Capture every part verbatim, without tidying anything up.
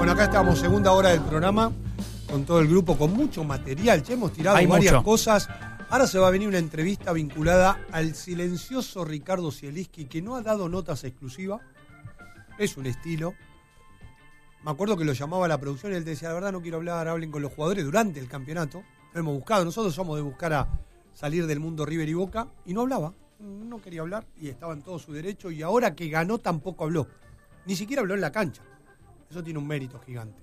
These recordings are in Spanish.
Bueno, acá estamos, segunda hora del programa, con todo el grupo, con mucho material. Ya hemos tirado Hay varias mucho. cosas. Ahora se va a venir una entrevista vinculada al silencioso Ricardo Zielinski, que no ha dado notas exclusivas. Es un estilo. Me acuerdo que lo llamaba a la producción y él decía, la verdad no quiero hablar, hablen con los jugadores durante el campeonato. Lo hemos buscado, nosotros somos de buscar a salir del mundo River y Boca, y no hablaba, no quería hablar, y estaba en todo su derecho, y ahora que ganó tampoco habló. Ni siquiera habló en la cancha. Eso tiene un mérito gigante.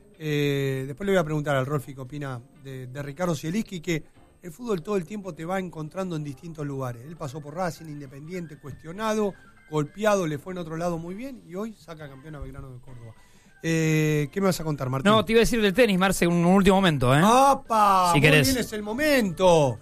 Eh, después le voy a preguntar al Rolfi qué opina de, de Ricardo Zielinski, que el fútbol todo el tiempo te va encontrando en distintos lugares. Él pasó por Racing, Independiente, cuestionado, golpeado, le fue en otro lado muy bien, y hoy saca campeón a Belgrano de Córdoba. Eh, ¿Qué me vas a contar, Martín? No, te iba a decir del tenis, Marce, un último momento, ¿eh? ¡Apa! Si Muy querés. bien, es el momento.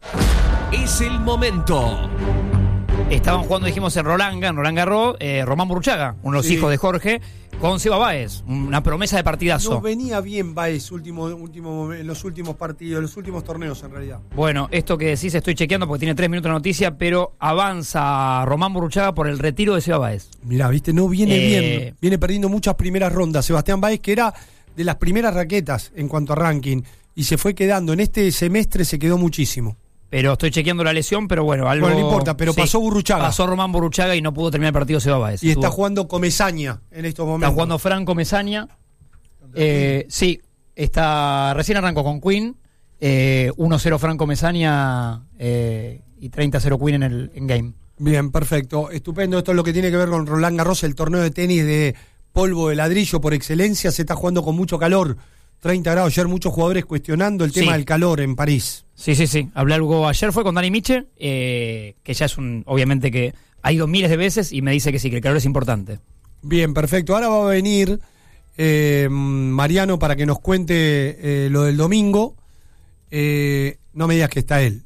Es el momento. Estaban jugando, dijimos, en Rolanga, en Roland Garros, eh, Román Burruchaga, uno de los Sí. hijos de Jorge, con Seba Báez, una promesa de partidazo. No venía bien Baez último, último, en los últimos partidos, en los últimos torneos en realidad. Bueno, esto que decís estoy chequeando porque tiene tres minutos de noticia, pero avanza Román Burruchaga por el retiro de Seba Báez. Mirá, viste, no viene Eh, bien. Viene perdiendo muchas primeras rondas. Sebastián Báez, que era de las primeras raquetas en cuanto a ranking, y se fue quedando. En este semestre se quedó muchísimo. Pero estoy chequeando la lesión, pero bueno, algo... Bueno, no importa, pero sí, pasó Burruchaga. Pasó Román Burruchaga y no pudo terminar el partido Seba Báez. Y está Estuvo- jugando Comesaña en estos momentos. Está jugando Franco Mesaña. Eh, sí, está recién arrancó con Queen. Eh, uno cero Franco Mesaña eh, y treinta cero Queen en el en game. Bien, perfecto. Estupendo. Esto es lo que tiene que ver con Roland Garros, el torneo de tenis de polvo de ladrillo por excelencia. Se está jugando con mucho calor. treinta grados. Ayer muchos jugadores cuestionando el Sí. tema del calor en París. Sí, sí, sí. Hablé algo ayer, fue con Dani Miche, eh, que ya es un, obviamente que ha ido miles de veces y me dice que sí, que el calor es importante. Bien, perfecto. Ahora va a venir eh, Mariano para que nos cuente eh, lo del domingo. Eh, no me digas que está él.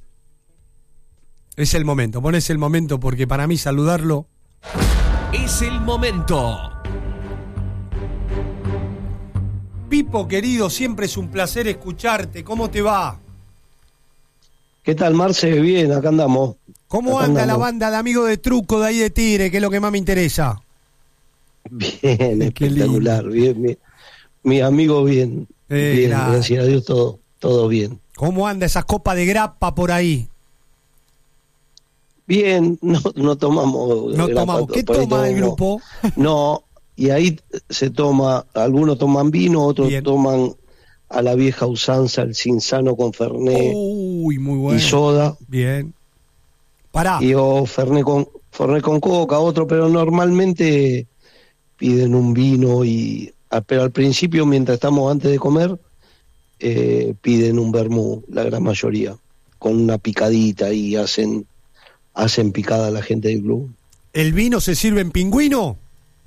Es el momento, pones el momento porque para mí saludarlo. Es el momento. Pipo, querido, siempre es un placer escucharte. ¿Cómo te va? ¿Qué tal, Marce? Bien, acá andamos. ¿Cómo Acá anda la andamos. banda de amigos de Truco de ahí de Tigre, que es lo que más me interesa? Bien, Qué espectacular. Bien, mi, mi amigo bien. Eh, bien, gracias. gracias a Dios, todo, todo bien. ¿Cómo anda esas copas de grappa por ahí? Bien, no, no tomamos. No grapa, tomamos. ¿Qué por ahí toma el tomamos- grupo? No, y ahí se toma, algunos toman vino, otros Bien. toman a la vieja usanza el cinzano con fernet Uy, muy bueno. y soda. Bien. Pará. Y o fernet con, fernet con coca, otro, pero normalmente piden un vino y... ah, pero al principio, mientras estamos antes de comer, eh, piden un vermú, la gran mayoría, con una picadita y hacen hacen picada a la gente del club. ¿El vino se sirve en pingüino?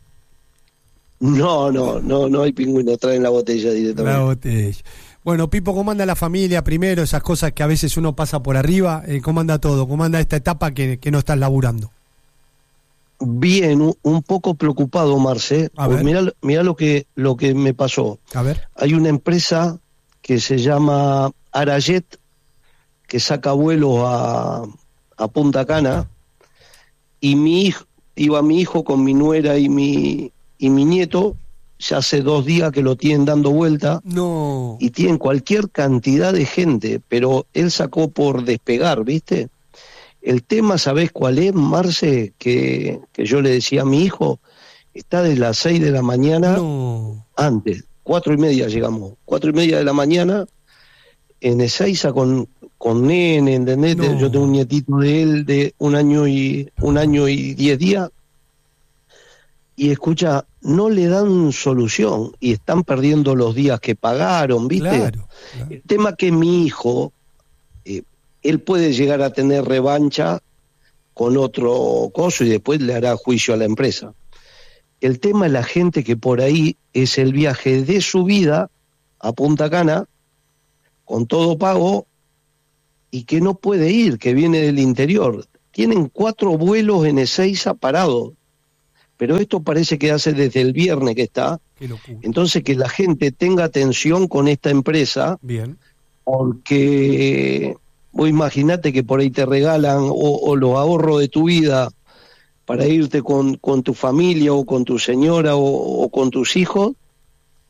No, no, no, no hay pingüino, traen la botella directamente. La botella. Bueno, Pipo, ¿cómo anda la familia primero? Esas cosas que a veces uno pasa por arriba. Eh, ¿Cómo anda todo? ¿Cómo anda esta etapa que, que no estás laburando? Bien, un, un poco preocupado, Marce. A ver. Mirá, mirá lo que lo que me pasó. A ver. Hay una empresa que se llama Arayet, que saca vuelos a, a Punta Cana, y mi hijo, iba mi hijo con mi nuera y mi, y mi nieto, ya hace dos días que lo tienen dando vuelta, No. y tienen cualquier cantidad de gente, pero él sacó por despegar, ¿viste? El tema, ¿sabés cuál es, Marce? Que, que yo le decía a mi hijo, está de las seis de la mañana, No. antes, cuatro y media llegamos, cuatro y media de la mañana, en Ezeiza con, con nene, ¿entendés? No. Yo tengo un nietito de él de un año y un año y diez días, y escucha, no le dan solución, y están perdiendo los días que pagaron, ¿viste? Claro. claro. El tema que mi hijo, eh, él puede llegar a tener revancha con otro coso y después le hará juicio a la empresa. El tema es la gente que por ahí es el viaje de su vida a Punta Cana, con todo pago, y que no puede ir, que viene del interior. Tienen cuatro vuelos en Ezeiza parados, pero esto parece que hace desde el viernes que está. Qué locura. Entonces que la gente tenga atención con esta empresa, Bien. porque vos imaginate que por ahí te regalan o, o los ahorros de tu vida para irte con, con tu familia o con tu señora o, o con tus hijos,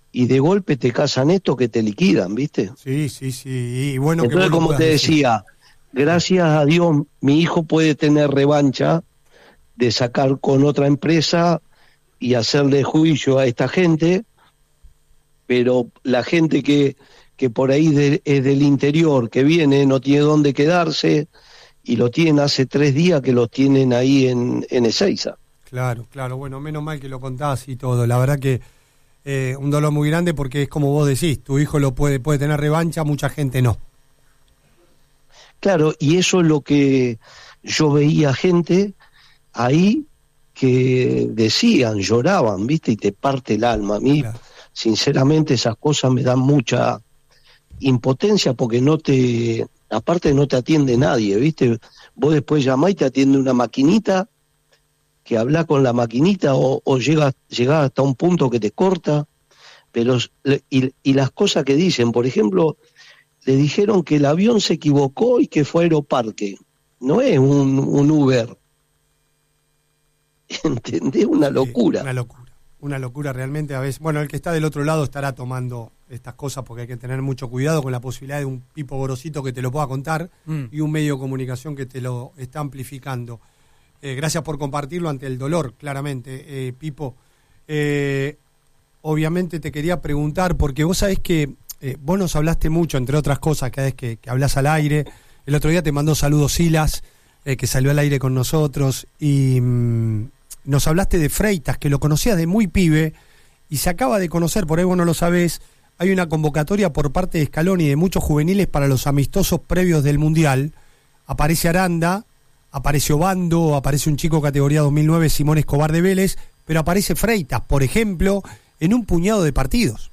y de golpe te casan esto que te liquidan, ¿viste? Sí, sí, sí. Y bueno, entonces, que como te decía, gracias a Dios, mi hijo puede tener revancha de sacar con otra empresa y hacerle juicio a esta gente, pero la gente que, que por ahí de, es del interior, que viene, no tiene dónde quedarse, y lo tienen hace tres días que los tienen ahí en, en Ezeiza. Claro, claro, bueno, menos mal que lo contás y todo, la verdad que eh, un dolor muy grande porque es como vos decís, tu hijo lo puede, puede tener revancha, mucha gente no. Claro, y eso es lo que yo veía gente ahí que decían, lloraban, ¿viste? Y te parte el alma. A mí, claro, sinceramente, esas cosas me dan mucha impotencia porque no te, aparte no te atiende nadie, ¿viste? Vos después llamás y te atiende una maquinita, que habla con la maquinita o, o llega, llega hasta un punto que te corta, pero y, y las cosas que dicen, por ejemplo, le dijeron que el avión se equivocó y que fue Aeroparque, no es un, un Uber. ¿Entendés? Una locura. Sí, una locura, una locura realmente a veces. Bueno, el que está del otro lado estará tomando estas cosas porque hay que tener mucho cuidado con la posibilidad de un Pipo Gorosito que te lo pueda contar mm. y un medio de comunicación que te lo está amplificando. Eh, gracias por compartirlo ante el dolor, claramente, eh, Pipo. Eh, obviamente te quería preguntar, porque vos sabés que eh, vos nos hablaste mucho, entre otras cosas, cada vez que, que hablas al aire. El otro día te mandó saludos Silas, eh, que salió al aire con nosotros, y mmm, nos hablaste de Freitas, que lo conocías de muy pibe, y se acaba de conocer, por ahí vos no lo sabés, hay una convocatoria por parte de Scaloni de muchos juveniles para los amistosos previos del Mundial. Aparece Aranda, aparece Obando, aparece un chico categoría dos mil nueve, Simón Escobar de Vélez, pero aparece Freitas, por ejemplo, en un puñado de partidos.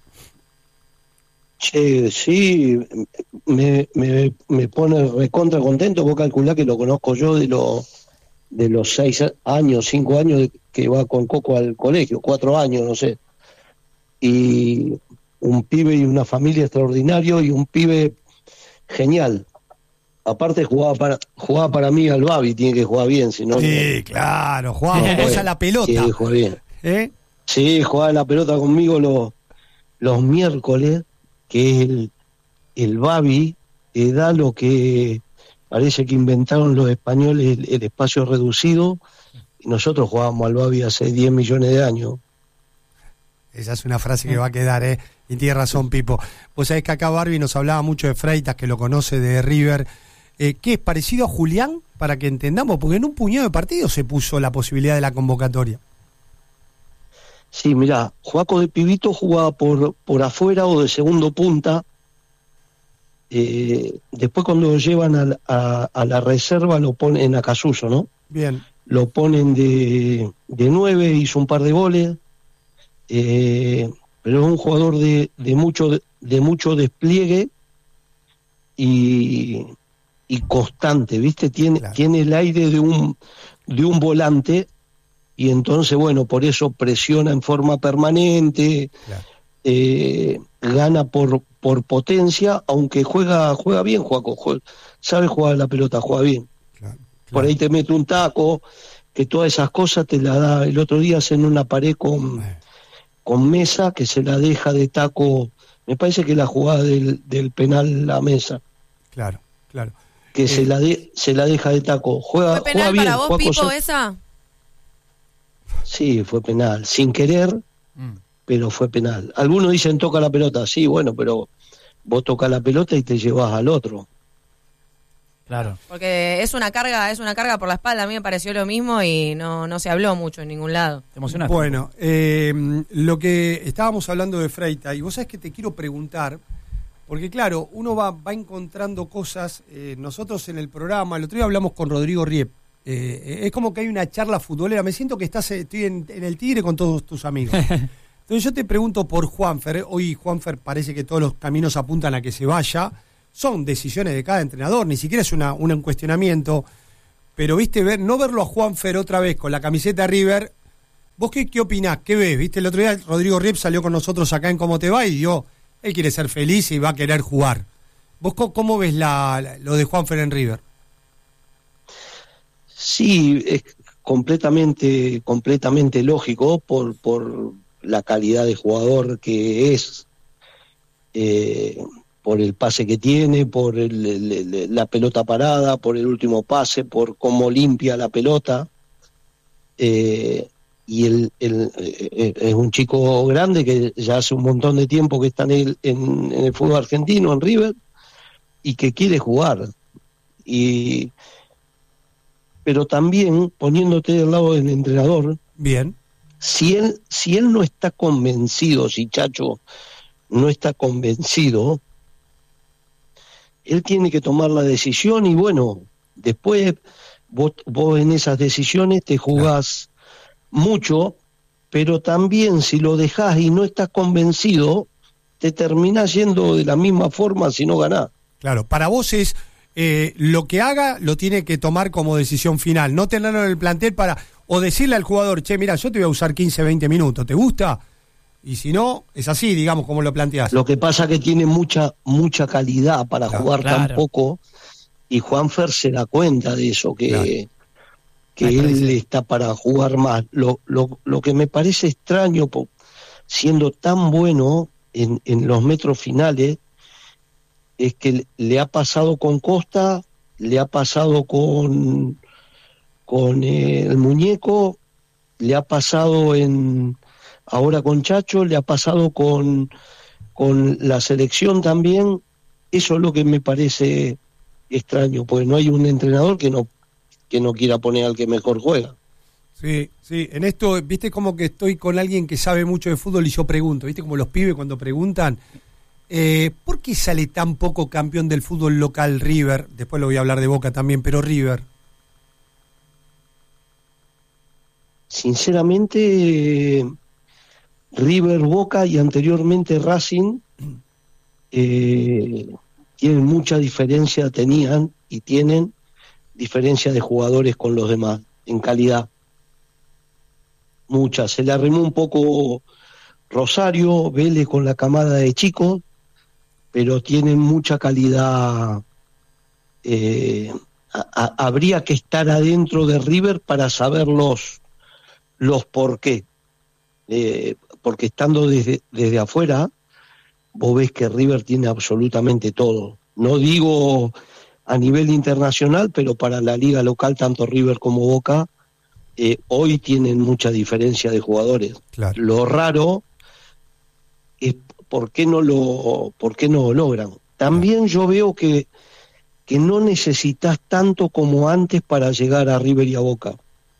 Che, sí, me, me, me pone recontra contento. Vos calculá que lo conozco yo de los de los seis años, cinco años de que va con Coco al colegio, cuatro años, no sé. Y un pibe y una familia extraordinario y un pibe genial. Aparte jugaba para jugaba para mí al Babi, tiene que jugar bien, si no. Sí, no... claro, jugaba vos a la pelota. Sí, juega bien. ¿Eh? Sí, jugaba la pelota conmigo los, los miércoles, que es el, el Babi, que da lo que parece que inventaron los españoles, el, el espacio reducido, y nosotros jugábamos al Babi hace diez millones de años. Esa es una frase que va a quedar, ¿eh? Y tiene razón, Pipo. Vos sabés que acá Barbie nos hablaba mucho de Freitas, que lo conoce de River. Eh, ¿Qué es parecido a Julián? Para que entendamos, porque en un puñado de partidos se puso la posibilidad de la convocatoria. Sí, mirá, Joaco de pibito jugaba por, por afuera o de segundo punta. Eh, después cuando lo llevan a, a, a la reserva lo ponen a Casuso, ¿no? Bien. Lo ponen de, de nueve, hizo un par de goles. Eh, pero es un jugador de, de mucho de, de mucho despliegue y, y constante, ¿viste? Tiene, claro. tiene el aire de un, de un volante. Y entonces, bueno, por eso presiona en forma permanente, claro. eh, gana por por potencia, aunque juega juega bien, Joaco, juega, sabe jugar la pelota, juega bien. Claro, claro. Por ahí te mete un taco, que todas esas cosas te la da. El otro día hacen una pared con, eh. con Mesa, que se la deja de taco, me parece que la jugada del, del penal la Mesa. Claro, claro. Que eh. se la de, se la deja de taco. Juega, ¿Fue penal juega bien, para vos, Joaco, Pipo, se... esa? Sí, fue penal, sin querer, mm. pero fue penal. Algunos dicen toca la pelota, sí, bueno, pero vos tocas la pelota y te llevas al otro. Claro. Porque es una carga, es una carga por la espalda, a mí me pareció lo mismo y no, no se habló mucho en ningún lado. ¿Te emocionaste? Bueno, eh, lo que estábamos hablando de Freitas, y vos sabés que te quiero preguntar, porque claro, uno va, va encontrando cosas, eh, nosotros en el programa, el otro día hablamos con Rodrigo Riep, Eh, es como que hay una charla futbolera. Me siento que estás estoy en, en el Tigre con todos tus amigos. Entonces yo te pregunto por Juanfer. ¿eh? Hoy Juanfer parece que todos los caminos apuntan a que se vaya. Son decisiones de cada entrenador, ni siquiera es una, un cuestionamiento. Pero viste, ver, no verlo a Juanfer otra vez con la camiseta River. ¿Vos qué, qué opinás? ¿Qué ves? ¿Viste? El otro día Rodrigo Riep salió con nosotros acá en Cómo Te Va y dio, él quiere ser feliz y va a querer jugar. ¿Vos cómo, cómo ves la, la, lo de Juanfer en River? Sí, es completamente, completamente lógico por, por, la calidad de jugador que es, eh, por el pase que tiene, por el, el, el, la pelota parada, por el último pase, por cómo limpia la pelota. Eh, y el, el, el, es un chico grande que ya hace un montón de tiempo que está en el, en, en el fútbol argentino, en River, y que quiere jugar. Y pero también, poniéndote del lado del entrenador, bien, si él, si él no está convencido, si Chacho no está convencido, él tiene que tomar la decisión y bueno, después vos, vos en esas decisiones te jugás mucho, pero también si lo dejás y no estás convencido, te terminás yendo de la misma forma si no ganás. Claro, para vos es eh, lo que haga lo tiene que tomar como decisión final, no tenerlo en el plantel para, o decirle al jugador, che, mira, yo te voy a usar quince, veinte minutos, ¿te gusta? Y si no, es así, digamos, como lo planteás. Lo que pasa que tiene mucha mucha calidad para claro, jugar claro. tan poco, y Juanfer se da cuenta de eso, que, claro. que él parece. está para jugar más. Lo, lo, lo que me parece extraño, siendo tan bueno en, en los metros finales, es que le ha pasado con Costa, le ha pasado con, con eh, el Muñeco, le ha pasado en ahora con Chacho, le ha pasado con, con la selección también. Eso es lo que me parece extraño, porque no hay un entrenador que no, que no quiera poner al que mejor juega. Sí, sí, en esto, viste como que estoy con alguien que sabe mucho de fútbol y yo pregunto, viste como los pibes cuando preguntan, eh, ¿por qué sale tan poco campeón del fútbol local River? Después lo voy a hablar de Boca también, pero River. Sinceramente, River, Boca y anteriormente Racing eh, tienen mucha diferencia, tenían y tienen diferencia de jugadores con los demás en calidad. Mucha. Se le arrimó un poco Rosario, Vélez con la camada de chicos, pero tienen mucha calidad. Eh, a, a, habría que estar adentro de River para saber los, los por qué. Eh, porque estando desde, desde afuera, vos ves que River tiene absolutamente todo. No digo a nivel internacional, pero para la liga local, tanto River como Boca, eh, hoy tienen mucha diferencia de jugadores. Claro. Lo raro es por qué no lo, por qué no lo logran. También yo veo que, que no necesitas tanto como antes para llegar a River y a Boca.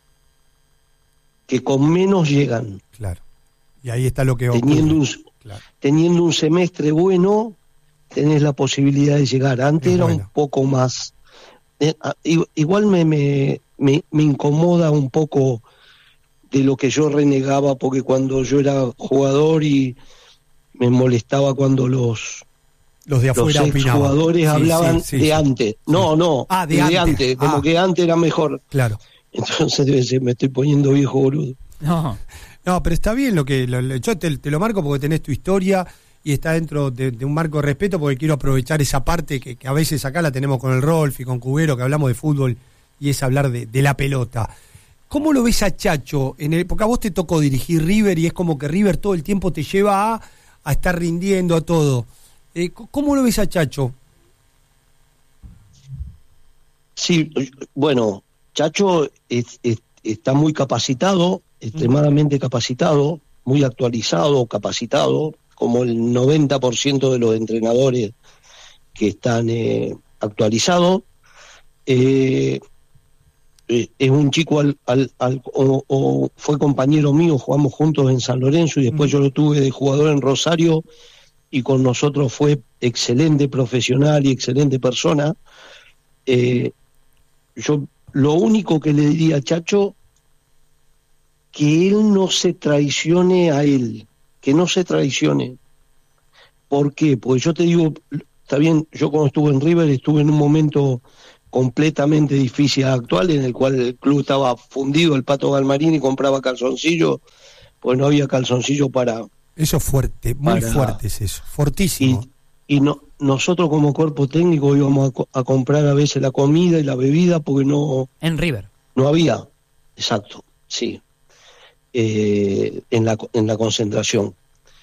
Que con menos llegan. Claro. Y ahí está lo que teniendo un, claro. teniendo un semestre bueno, tenés la posibilidad de llegar. Antes es era bueno. un poco más. Eh, igual me, me, me, me incomoda un poco de lo que yo renegaba, porque cuando yo era jugador y me molestaba cuando los los de afuera los jugadores sí, hablaban sí, sí, de sí. antes. No, no, ah, de, de antes, antes como ah. que antes era mejor. Claro. Entonces debe ser, me estoy poniendo viejo boludo. No, no, pero está bien lo que lo, lo, yo te, te lo marco porque tenés tu historia y está dentro de, de un marco de respeto, porque quiero aprovechar esa parte que, que a veces acá la tenemos con el Rolf y con Cubero, que hablamos de fútbol y es hablar de, de la pelota. ¿Cómo lo ves a Chacho? En el, porque a vos te tocó dirigir River y es como que River todo el tiempo te lleva a, a estar rindiendo a todo. Eh, ¿Cómo lo ves a Chacho? Sí, bueno, Chacho es, es, está muy capacitado, extremadamente capacitado, muy actualizado, capacitado, como el noventa por ciento de los entrenadores que están eh, actualizados. Eh, eh, es un chico al, al, al o, o fue compañero mío, jugamos juntos en San Lorenzo y después mm. yo lo tuve de jugador en Rosario y con nosotros fue excelente profesional y excelente persona. Eh, yo lo único que le diría a Chacho, que él no se traicione a él, que no se traicione. ¿Por qué? Porque yo te digo, está bien, yo cuando estuve en River estuve en un momento completamente difícil actual, en el cual el club estaba fundido, el Pato Galmarini compraba calzoncillos, pues no había calzoncillo para... Eso es fuerte, muy para, fuerte es eso, fortísimo. Y, y no, nosotros como cuerpo técnico íbamos a, a comprar a veces la comida y la bebida porque no... En River. No había, exacto, sí. eh, en, la, en la concentración.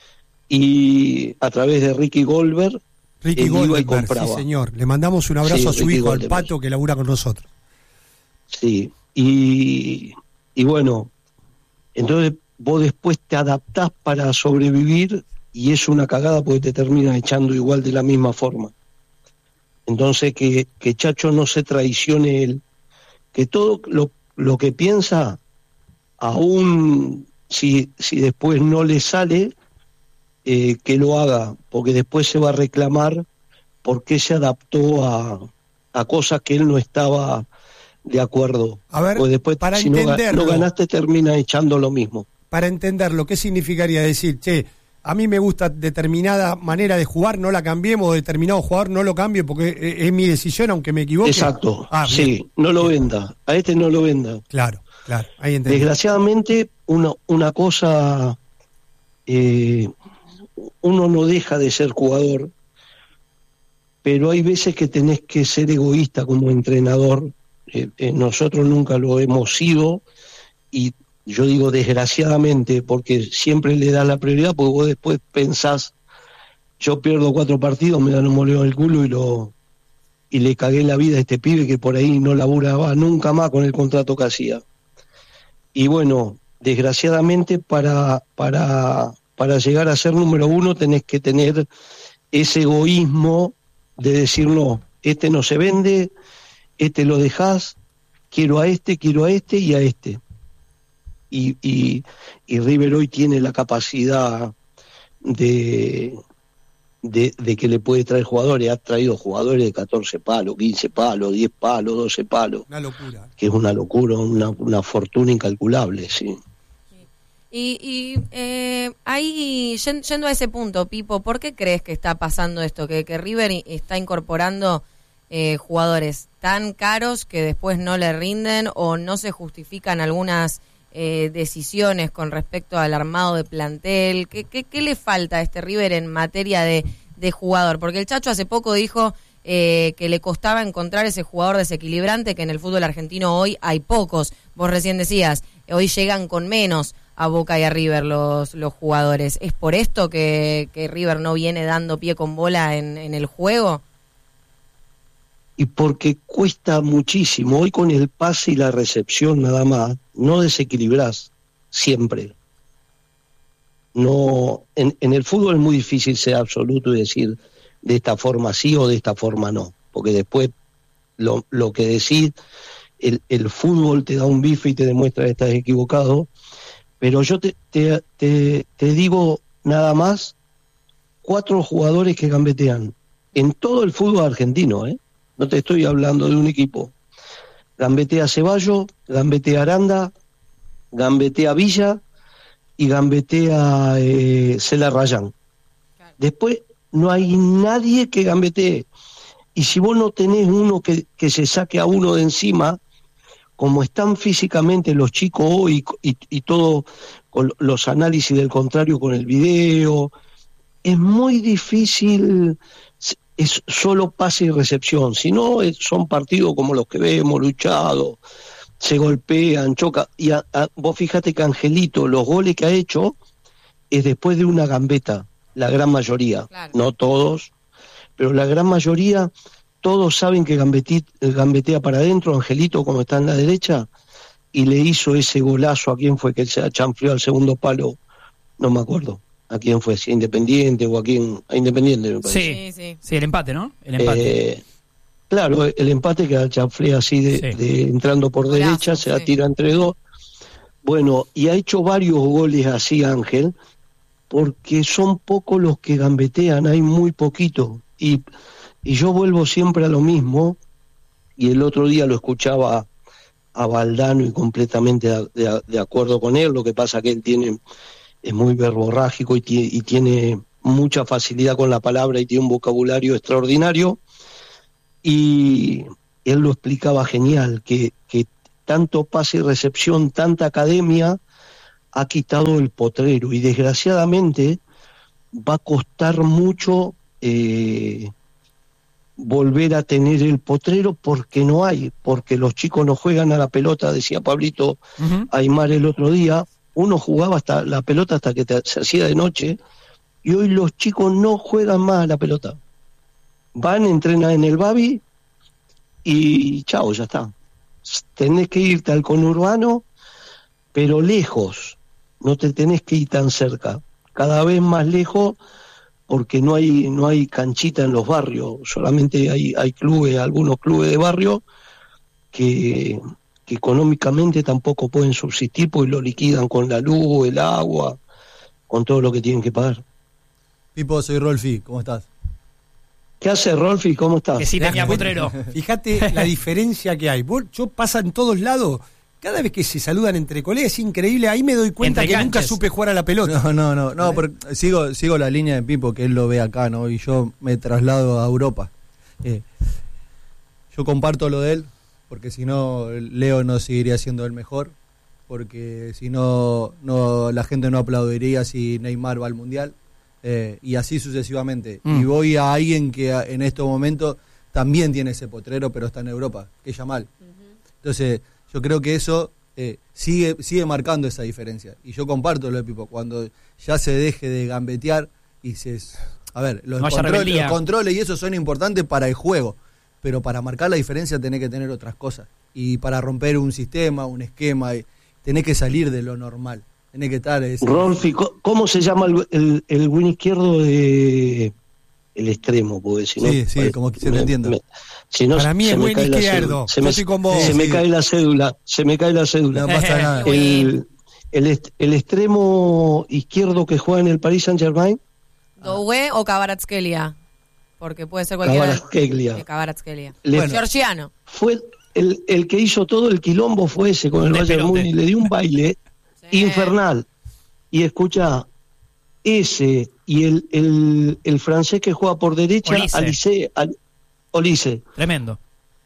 Y a través de Ricky Goldberg, Ricky él iba y Goldberg, compraba. sí señor. Le mandamos un abrazo Sí, a su Ricky hijo, al Goldberg. Pato, que labura con nosotros. Sí, y, y bueno, entonces vos después te adaptás para sobrevivir y es una cagada porque te terminan echando igual de la misma forma. Entonces que, que Chacho no se traicione él, que todo lo, lo que piensa, aún si, si después no le sale, eh, que lo haga, porque después se va a reclamar por qué se adaptó a, a cosas que él no estaba de acuerdo. A ver, Porque después, para si no, ga- entenderlo. no ganaste, termina echando lo mismo. Para entenderlo, ¿qué significaría decir, che, a mí me gusta determinada manera de jugar, no la cambiemos, o determinado jugador no lo cambie porque es, es mi decisión, aunque me equivoque? Exacto, Ah, bien. sí, no lo venda, a este no lo venda. Claro, claro, ahí entendí. Desgraciadamente, una, una cosa, eh, uno no deja de ser jugador, pero hay veces que tenés que ser egoísta como entrenador. Eh, eh, nosotros nunca lo hemos sido, y yo digo desgraciadamente porque siempre le das la prioridad, porque vos después pensás, yo pierdo cuatro partidos, me dan un moleo en el culo y lo y le cagué la vida a este pibe que por ahí no laburaba nunca más con el contrato que hacía. Y bueno, desgraciadamente para, para, para llegar a ser número uno tenés que tener ese egoísmo de decir, no, este no se vende, este lo dejás, quiero a este, quiero a este y a este. Y, y, y River hoy tiene la capacidad de, de, de que le puede traer jugadores. Ha traído jugadores de catorce palos, quince palos, diez palos, doce palos. Una locura. Que es una locura, una, una fortuna incalculable, sí. Y, y eh, ahí, yen- yendo a ese punto, Pipo, ¿por qué crees que está pasando esto? Que, que River i- está incorporando eh, jugadores tan caros que después no le rinden o no se justifican algunas eh, decisiones con respecto al armado de plantel. ¿Qué, qué, qué le falta a este River en materia de, de jugador? Porque el Chacho hace poco dijo eh, que le costaba encontrar ese jugador desequilibrante, que en el fútbol argentino hoy hay pocos. Vos recién decías, hoy llegan con menos a Boca y a River los, los jugadores. ¿Es por esto que, que River no viene dando pie con bola en, en el juego? Y porque cuesta muchísimo. Hoy con el pase y la recepción nada más, no desequilibrás siempre. No, en, en el fútbol es muy difícil ser absoluto y decir de esta forma sí o de esta forma no, porque después lo, lo que decís, el, el fútbol te da un bife y te demuestra que estás equivocado. Pero yo te, te, te, te digo nada más cuatro jugadores que gambetean en todo el fútbol argentino, ¿eh? No te estoy hablando de un equipo. Gambetea Ceballos, gambetea Aranda, gambetea Villa y gambetea eh, Cela Rayán. Después no hay nadie que gambetee. Y si vos no tenés uno que, que se saque a uno de encima, como están físicamente los chicos hoy y, y todo con los análisis del contrario con el video, es muy difícil, es solo pase y recepción. Si no, es, son partidos como los que vemos, luchados, se golpean, chocan. Y a, a, vos fíjate que Angelito, los goles que ha hecho es después de una gambeta, la gran mayoría, claro. No todos, pero la gran mayoría. Todos saben que Gambeti, gambetea para adentro, Angelito como está en la derecha, y le hizo ese golazo. ¿A quién fue que se achanfrió al segundo palo? No me acuerdo. ¿A quién fue? Si a Independiente o a quién, a Independiente me parece. Sí, sí, sí, el empate, ¿no? El empate. Eh, claro, el empate que achanfría así de, sí. de entrando por golazo, derecha, se sí. atira entre dos. Bueno, y ha hecho varios goles así Ángel, porque son pocos los que gambetean, hay muy poquito. Y Y yo vuelvo siempre a lo mismo, y el otro día lo escuchaba a Valdano y completamente de, de, de acuerdo con él. Lo que pasa que él tiene es muy verborrágico y tiene, y tiene mucha facilidad con la palabra y tiene un vocabulario extraordinario, y él lo explicaba genial, que, que tanto pase y recepción, tanta academia ha quitado el potrero, y desgraciadamente va a costar mucho eh, volver a tener el potrero, porque no hay, porque los chicos no juegan a la pelota, decía Pablito uh-huh. Aymar el otro día, uno jugaba hasta la pelota hasta que te, se hacía de noche, y hoy los chicos no juegan más a la pelota. Van, entrenan en el Babi y chao, ya está. Tenés que irte al conurbano, pero lejos, no te tenés que ir tan cerca, cada vez más lejos, porque no hay no hay canchita en los barrios, solamente hay hay clubes, algunos clubes de barrio que, que económicamente tampoco pueden subsistir porque lo liquidan con la luz, el agua, con todo lo que tienen que pagar. Pipo, soy Rolfi, ¿cómo estás? ¿Qué hace, Rolfi? ¿Cómo estás? Que sí tenía potrero. Fíjate la diferencia que hay. Vos, yo pasa en todos lados, cada vez que se saludan entre colegas es increíble, ahí me doy cuenta Entre que nunca canches. supe jugar a la pelota. No, no, no, no, pero sigo, sigo la línea de Pipo, que él lo ve acá, ¿no? Y yo me traslado a Europa. Eh, yo comparto lo de él, porque si no, Leo no seguiría siendo el mejor, porque si no, no la gente no aplaudiría si Neymar va al Mundial, eh, y así sucesivamente. Mm. Y voy a alguien que en estos momentos también tiene ese potrero, pero está en Europa, que es Yamal. Uh-huh. Entonces, yo creo que eso eh, sigue sigue marcando esa diferencia. Y yo comparto lo de Pipo, cuando ya se deje de gambetear y se... A ver, los, no controles, los controles y eso son importantes para el juego, pero para marcar la diferencia tenés que tener otras cosas. Y para romper un sistema, un esquema, y tenés que salir de lo normal. Tenés que estar... Ese... Rolfi, ¿cómo se llama el, el, el win izquierdo de... el extremo? Porque si no, sí, sí, para, como que se te entiende. Me, si no, para mí es buen izquierdo. Se me, se me, se sí, me sí. cae la cédula. Se me cae la cédula. No pasa nada. El, el, est, el extremo izquierdo que juega en el Paris Saint-Germain. ¿Doué o Kvaratskhelia? Porque puede ser cualquiera. Kvaratskhelia. Kvaratskhelia. Bueno, Georgiano. Fue el, el que hizo todo el quilombo fue ese con el Bayern Múnich. Le dio un baile sí. infernal. Y escucha, ese y el, el, el francés que juega por derecha, Alice, Al, Olise. Tremendo.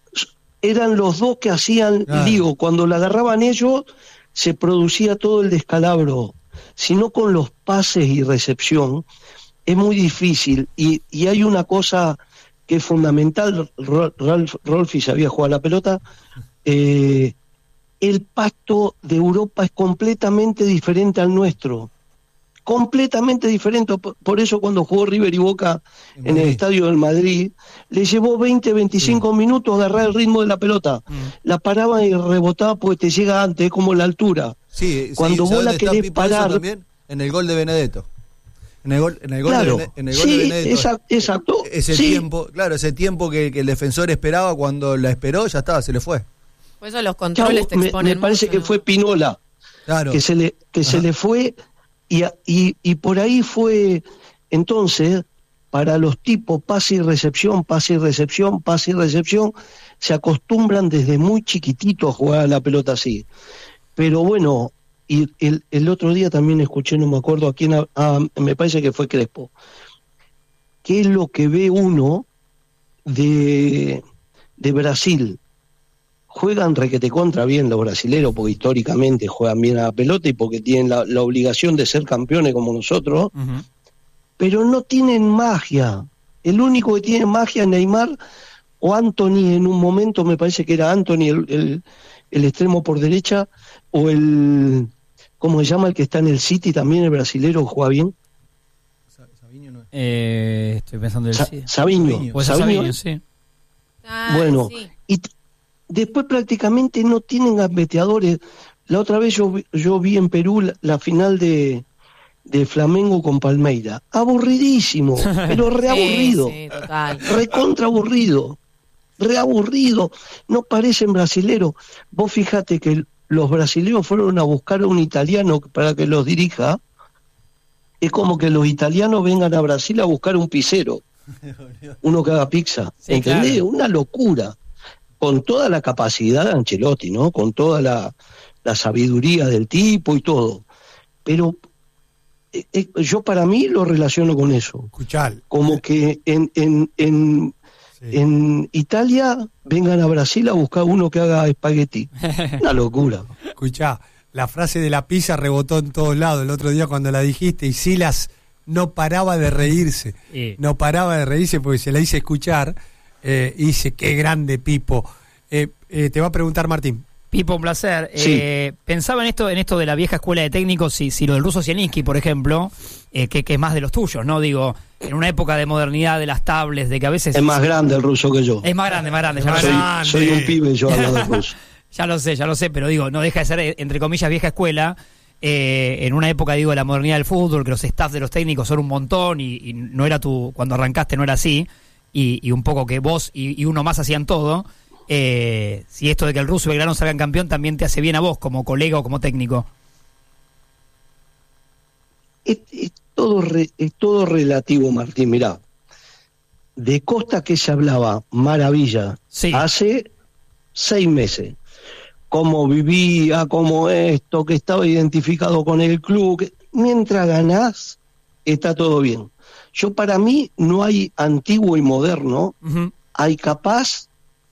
Eran los dos que hacían ah. lío. Cuando la agarraban ellos, se producía todo el descalabro. Si no con los pases y recepción, es muy difícil. Y, y hay una cosa que es fundamental. Rolf, Rolfi sabía jugar la pelota. Eh, el pasto de Europa es completamente diferente al nuestro. Completamente diferente. Por eso cuando jugó River y Boca en, en el estadio del Madrid, le llevó veinte, veinticinco sí. minutos agarrar el ritmo de la pelota. Mm. La paraba y rebotaba porque te llega antes, es como la altura. Sí, cuando sí, vos la querés parar... También? En el gol de Benedetto. En el gol, en el gol, claro, de, en el gol sí, de Benedetto. Esa, exacto. Ese sí. tiempo, claro, ese tiempo que, que el defensor esperaba, cuando la esperó, ya estaba, se le fue. Por eso los controles Chau, te exponen Me, me parece mucho, que ¿no? fue Pinola. Claro. Que se le, que se le fue... Y, y, y por ahí fue, entonces, para los tipos pase y recepción, pase y recepción, pase y recepción, se acostumbran desde muy chiquitito a jugar a la pelota así. Pero bueno, y el, el otro día también escuché, no me acuerdo a quién, a, me parece que fue Crespo, ¿qué es lo que ve uno de, de Brasil? Juegan requete contra bien los brasileros porque históricamente juegan bien a la pelota y porque tienen la, la obligación de ser campeones como nosotros, uh-huh. pero no tienen magia. El único que tiene magia es Neymar o Anthony, en un momento me parece que era Anthony el, el, el extremo por derecha, o el, ¿cómo se llama? El que está en el City también, el brasilero, juega bien. Sabiño no es. Eh, estoy pensando en el Sa- Sabiño. Sabiño, pues Sabiño, sí. Ah, bueno, sí. y t- después prácticamente no tienen gambeteadores. La otra vez yo, yo vi en Perú la, la final de, de Flamengo con Palmeira. Aburridísimo, pero reaburrido. Sí, sí, total. Recontra aburrido. Reaburrido. No parecen brasileros. Vos fijate que los brasileños fueron a buscar a un italiano para que los dirija. Es como que los italianos vengan a Brasil a buscar un pizzero. Uno que haga pizza. Sí, ¿entendés? claro. Una locura. Con toda la capacidad de Ancelotti, ¿no? Con toda la, la sabiduría del tipo y todo. Pero eh, eh, yo para mí lo relaciono con eso. Escuchal. Como que en, en, en, sí. en Italia vengan a Brasil a buscar uno que haga espagueti. Una locura. Escuchá, la frase de la pizza rebotó en todos lados el otro día cuando la dijiste y Silas no paraba de reírse. Sí. No paraba de reírse porque se la hice escuchar. Eh, y dice, qué grande Pipo. Eh, eh, te va a preguntar Martín. Pipo, un placer. Sí. Eh, pensaba en esto, en esto de la vieja escuela de técnicos, si, si lo del ruso Zielinski, por ejemplo, eh, que, que es más de los tuyos, ¿no? Digo, en una época de modernidad, de las tablets, de que a veces... Es más grande el ruso que yo. Es más grande, más grande. Ya, Más lo sé. grande. Soy un pibe yo al lado del ruso. Ya lo sé, ya lo sé, pero digo, no deja de ser, eh, entre comillas, vieja escuela. Eh, en una época, digo, de la modernidad del fútbol, que los staff de los técnicos son un montón y, y no era tu... Cuando arrancaste no era así. Y, y un poco que vos y, y uno más hacían todo. Eh, si esto de que el ruso y Belgrano salgan campeón también te hace bien a vos como colega o como técnico. Es, es todo re- es todo relativo, Martín. Mirá, de Costa que se hablaba maravilla Sí. hace seis meses. Cómo vivía, cómo esto, que estaba identificado con el club. Que, mientras ganás, está todo bien. Yo, para mí, no hay antiguo y moderno, Uh-huh. hay capaz,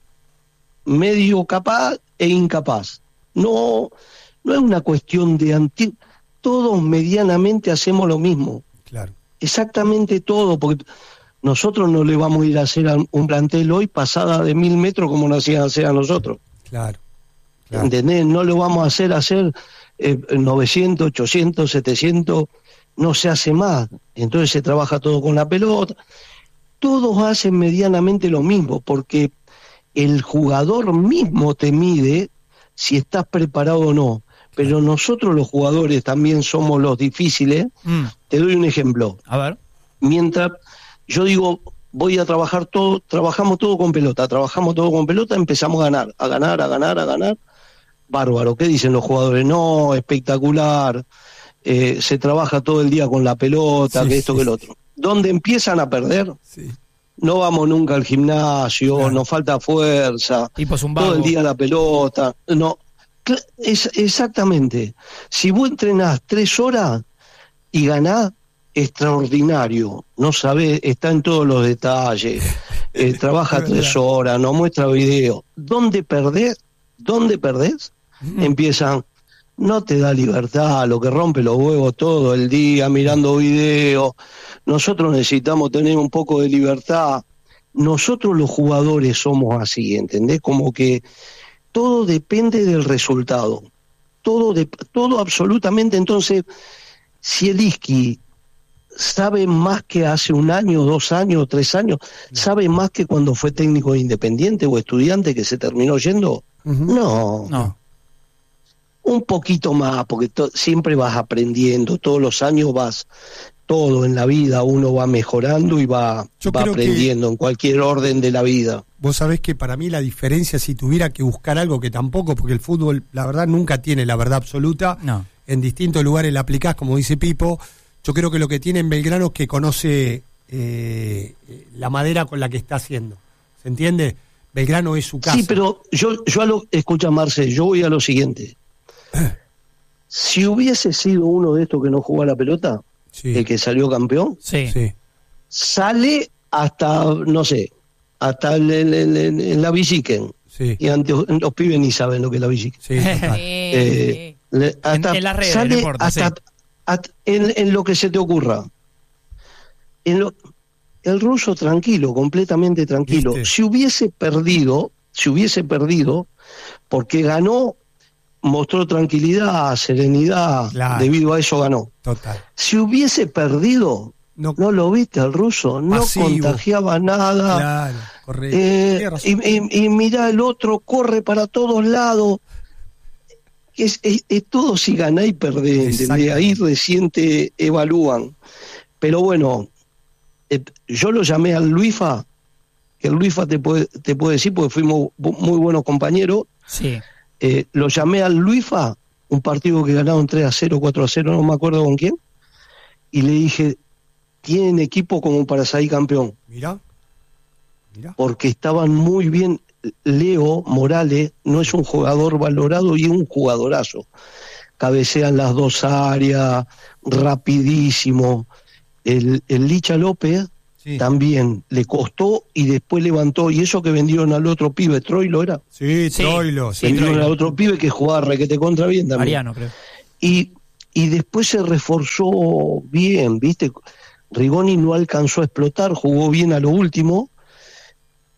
medio capaz e incapaz. No, no es una cuestión de antiguo. Todos medianamente hacemos lo mismo. Claro. Exactamente todo, porque nosotros no le vamos a ir a hacer a un plantel hoy pasada de mil metros como nos hacían hacer a nosotros. Claro. Claro. ¿Entendés? No lo vamos a hacer hacer eh, novecientos, ochocientos, setecientos, no se hace más. Entonces se trabaja todo con la pelota. Todos hacen medianamente lo mismo, porque el jugador mismo te mide si estás preparado o no. Pero nosotros los jugadores también somos los difíciles. Mm. Te doy un ejemplo. A ver. Mientras yo digo, voy a trabajar todo, trabajamos todo con pelota, trabajamos todo con pelota, empezamos a ganar, a ganar, a ganar, a ganar. Bárbaro, ¿qué dicen los jugadores? No, espectacular, eh, se trabaja todo el día con la pelota, Sí, que esto, sí, que lo sí. otro. ¿Dónde empiezan a perder? Sí. No vamos nunca al gimnasio, Claro. nos falta fuerza, Tipo es un todo el vago. día la pelota. No, cl- es, exactamente. Si vos entrenás tres horas y ganás, extraordinario. No sabés, está en todos los detalles. Eh, trabaja Es verdad. tres horas, nos muestra video. ¿Dónde perdés? ¿Dónde perdés? Empiezan, no te da libertad, lo que rompe los huevos todo el día mirando videos. Nosotros necesitamos tener un poco de libertad. Nosotros los jugadores somos así, ¿entendés? Como que todo depende del resultado. Todo, de, todo absolutamente. Entonces, si el Isqui sabe más que hace un año, dos años, tres años, sabe más que cuando fue técnico de Independiente o estudiante que se terminó yendo, Ujú. no, No. un poquito más, porque to- siempre vas aprendiendo, todos los años vas, todo en la vida uno va mejorando y va, Yo va creo que- aprendiendo en cualquier orden de la vida. Vos sabés que para mí la diferencia, si tuviera que buscar algo, que tampoco, porque el fútbol, la verdad, nunca tiene la verdad absoluta. No. En distintos lugares la aplicás, como dice Pipo. Yo creo que lo que tiene en Belgrano es que conoce eh, la madera con la que está haciendo. ¿Se entiende? Belgrano es su casa. Sí, pero yo, yo a lo, escucha Marce, yo voy a lo siguiente. Si hubiese sido uno de estos que no jugó a la pelota, Sí, el que salió campeón, Sí. sí. sale hasta, no sé, hasta el, el- el- el- en la Villiquen. Sí, Y antes, los pibes ni saben lo que es la Villiquen. sí, total. Eh, le- hasta- en las redes, sale no importa, hasta, sí. hasta- en, en lo que se te ocurra. En lo, el ruso tranquilo, completamente tranquilo. ¿Viste? Si hubiese perdido, si hubiese perdido, porque ganó, mostró tranquilidad, serenidad, Claro. debido a eso ganó. Total. Si hubiese perdido, No, no lo viste al ruso, no Pasivo. contagiaba nada. claro, correcto. Eh, Tienes razón. y, y, y mira, el otro corre para todos lados. Es, es, es todo si ganá y perdés, ¿entendés? Exactamente. Ahí recién te evalúan. Pero bueno, eh, yo lo llamé al Luifa, que el Luifa te puede, te puede decir, porque fuimos bu- muy buenos compañeros. Sí. Eh, lo llamé al Luifa, un partido que ganaron tres a cero, cuatro a cero, no me acuerdo con quién, y le dije, tienen equipo como para salir campeón, Mirá. Mirá. porque estaban muy bien. Leo Morales no es un jugador valorado y es un jugadorazo. Cabecean las dos áreas, rapidísimo. El, el Licha López Sí, también le costó y después levantó, y eso que vendieron al otro pibe, Troilo era, sí, Sí, Troilo. sí, sí. vendieron Troilo. al otro pibe que jugaba requete contra bien también. Mariano, creo. Y, y después se reforzó bien, ¿viste? Rigoni no alcanzó a explotar, jugó bien a lo último,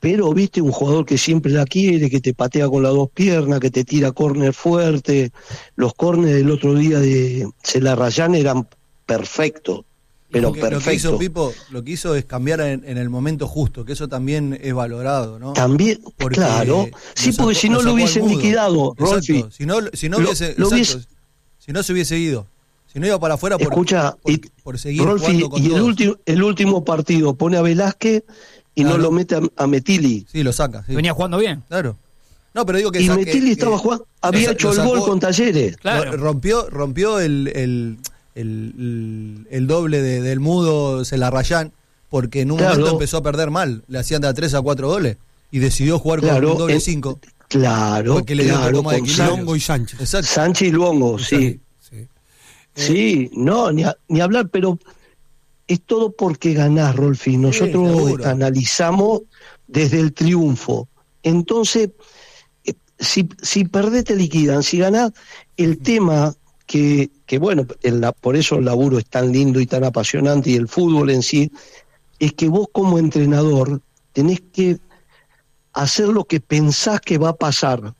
pero viste un jugador que siempre la quiere, que te patea con las dos piernas, que te tira córner fuerte. Los córneres del otro día de Celarrayán eran perfectos, pero lo que, perfectos. Lo que hizo Pipo, lo que hizo es cambiar en, en el momento justo, que eso también es valorado, ¿no? También, porque claro. Sí, sacó, porque si no lo hubiesen liquidado, Rolfi. Si no, si no lo, hubiese, lo exacto, hubiese, si no se hubiese ido, si no iba para afuera por, escucha, por, y, por seguir Rolfi, jugando con y todos. el último, el último partido pone a Velázquez y Claro. no lo mete a, a Metili. Sí, lo saca. Sí. Venía jugando bien. Claro. No, pero digo que Y saque- Metili que- estaba jugando, había lo hecho el sacó- gol con Talleres. Claro. Ro- Rompió, rompió el, el, el, el, el doble de, del mudo Celarrayán, porque en un Claro. momento empezó a perder mal. Le hacían de a tres a cuatro goles y decidió jugar Claro, con un doble en- cinco. Claro, Porque le dio un claro, poco más de con equilibrio. Longo y Sánchez. Exacto. Sánchez y Luongo, sí. Sí. Sí, no, ni, a- ni hablar, pero es todo porque ganás, Rolfi. Nosotros seguro. analizamos desde el triunfo. Entonces, eh, si, si perdés te liquidan, si ganás, el tema que, que bueno, el la- por eso el laburo es tan lindo y tan apasionante y el fútbol en sí, es que vos como entrenador tenés que hacer lo que pensás que va a pasar.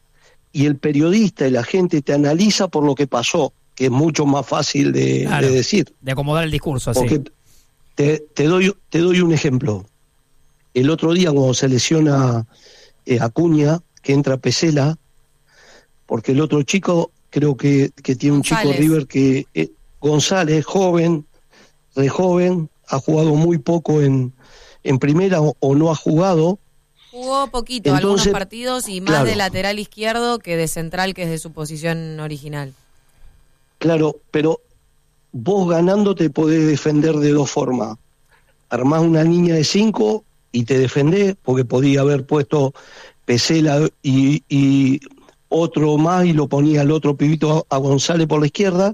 Y el periodista y la gente te analiza por lo que pasó, que es mucho más fácil de, Claro. de decir. De acomodar el discurso así. Porque te, te doy te doy un ejemplo. El otro día cuando se lesiona eh, Acuña, que entra Pesela, porque el otro chico, creo que, que tiene un chico González. River que eh, González, joven, re joven, ha jugado muy poco en, en primera o, o no ha jugado. Jugó poquito, Entonces, algunos partidos y más claro. de lateral izquierdo que de central, que es de su posición original. Claro, pero vos ganando te podés defender de dos formas. Armás una línea de cinco y te defendés, porque podía haber puesto Pesela y, y otro más y lo ponía el otro pibito a González por la izquierda,